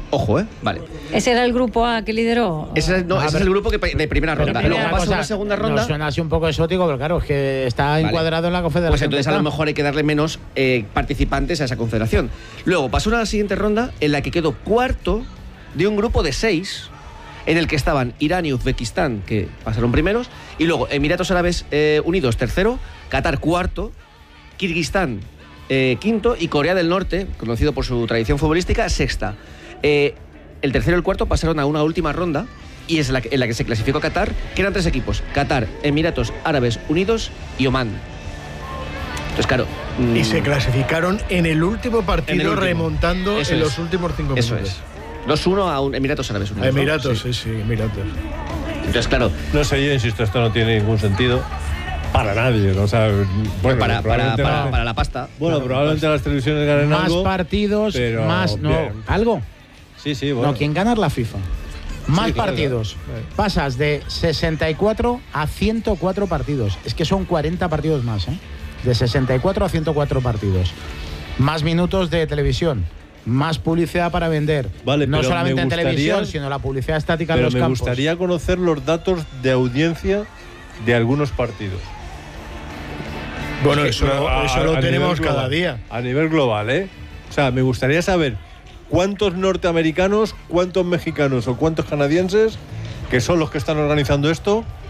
Ojo, ¿eh? Vale. ¿Ese era el grupo A que lideró? Ese, es, no, ese es el grupo que, de primera ronda. Pero Luego pasa cosa, una segunda ronda. No suena así un poco exótico, pero claro, es que está Vale. encuadrado en la confederación. Pues entonces a lo mejor hay que darle menos eh, participantes a esa confederación. Luego pasó una siguiente ronda en la que quedó cuarto de un grupo de seis, en el que estaban Irán y Uzbekistán, que pasaron primeros, y luego Emiratos Árabes eh, Unidos tercero, Qatar cuarto, Kirguistán eh, quinto y Corea del Norte, conocido por su tradición futbolística, sexta. Eh, el tercero y el cuarto pasaron a una última ronda y es la que, en la que se clasificó Qatar, que eran tres equipos: Qatar, Emiratos Árabes Unidos y Omán. Entonces, claro. Y se clasificaron en el último partido, el último. remontando Eso en es. los últimos cinco minutos. Eso es. dos uno a un Emiratos Árabes Unidos. A Emiratos, ¿no? sí, sí, Emiratos. Entonces, claro. No sé, yo insisto, esto no tiene ningún sentido. Para nadie, o sea, bueno, para, para, para, la, para la pasta. Bueno, para probablemente las televisiones ganen más algo. partidos, pero más no, bien. algo. Sí, sí, bueno. No, quien gana es la FIFA. Más sí, claro, partidos. claro. Pasas de sesenta y cuatro a ciento cuatro partidos. Es que son cuarenta partidos más, ¿eh? De sesenta y cuatro a ciento cuatro partidos. Más minutos de televisión. Más publicidad para vender. Vale, no pero solamente me en gustaría- televisión, sino la publicidad estática Pero en los me campos. gustaría conocer los datos de audiencia de algunos partidos. Bueno, Es eso, que, a- eso a- lo a tenemos nivel cada global. día. A nivel global, ¿eh? O sea, me gustaría saber cuántos norteamericanos, cuántos mexicanos o cuántos canadienses, que son los que están organizando esto,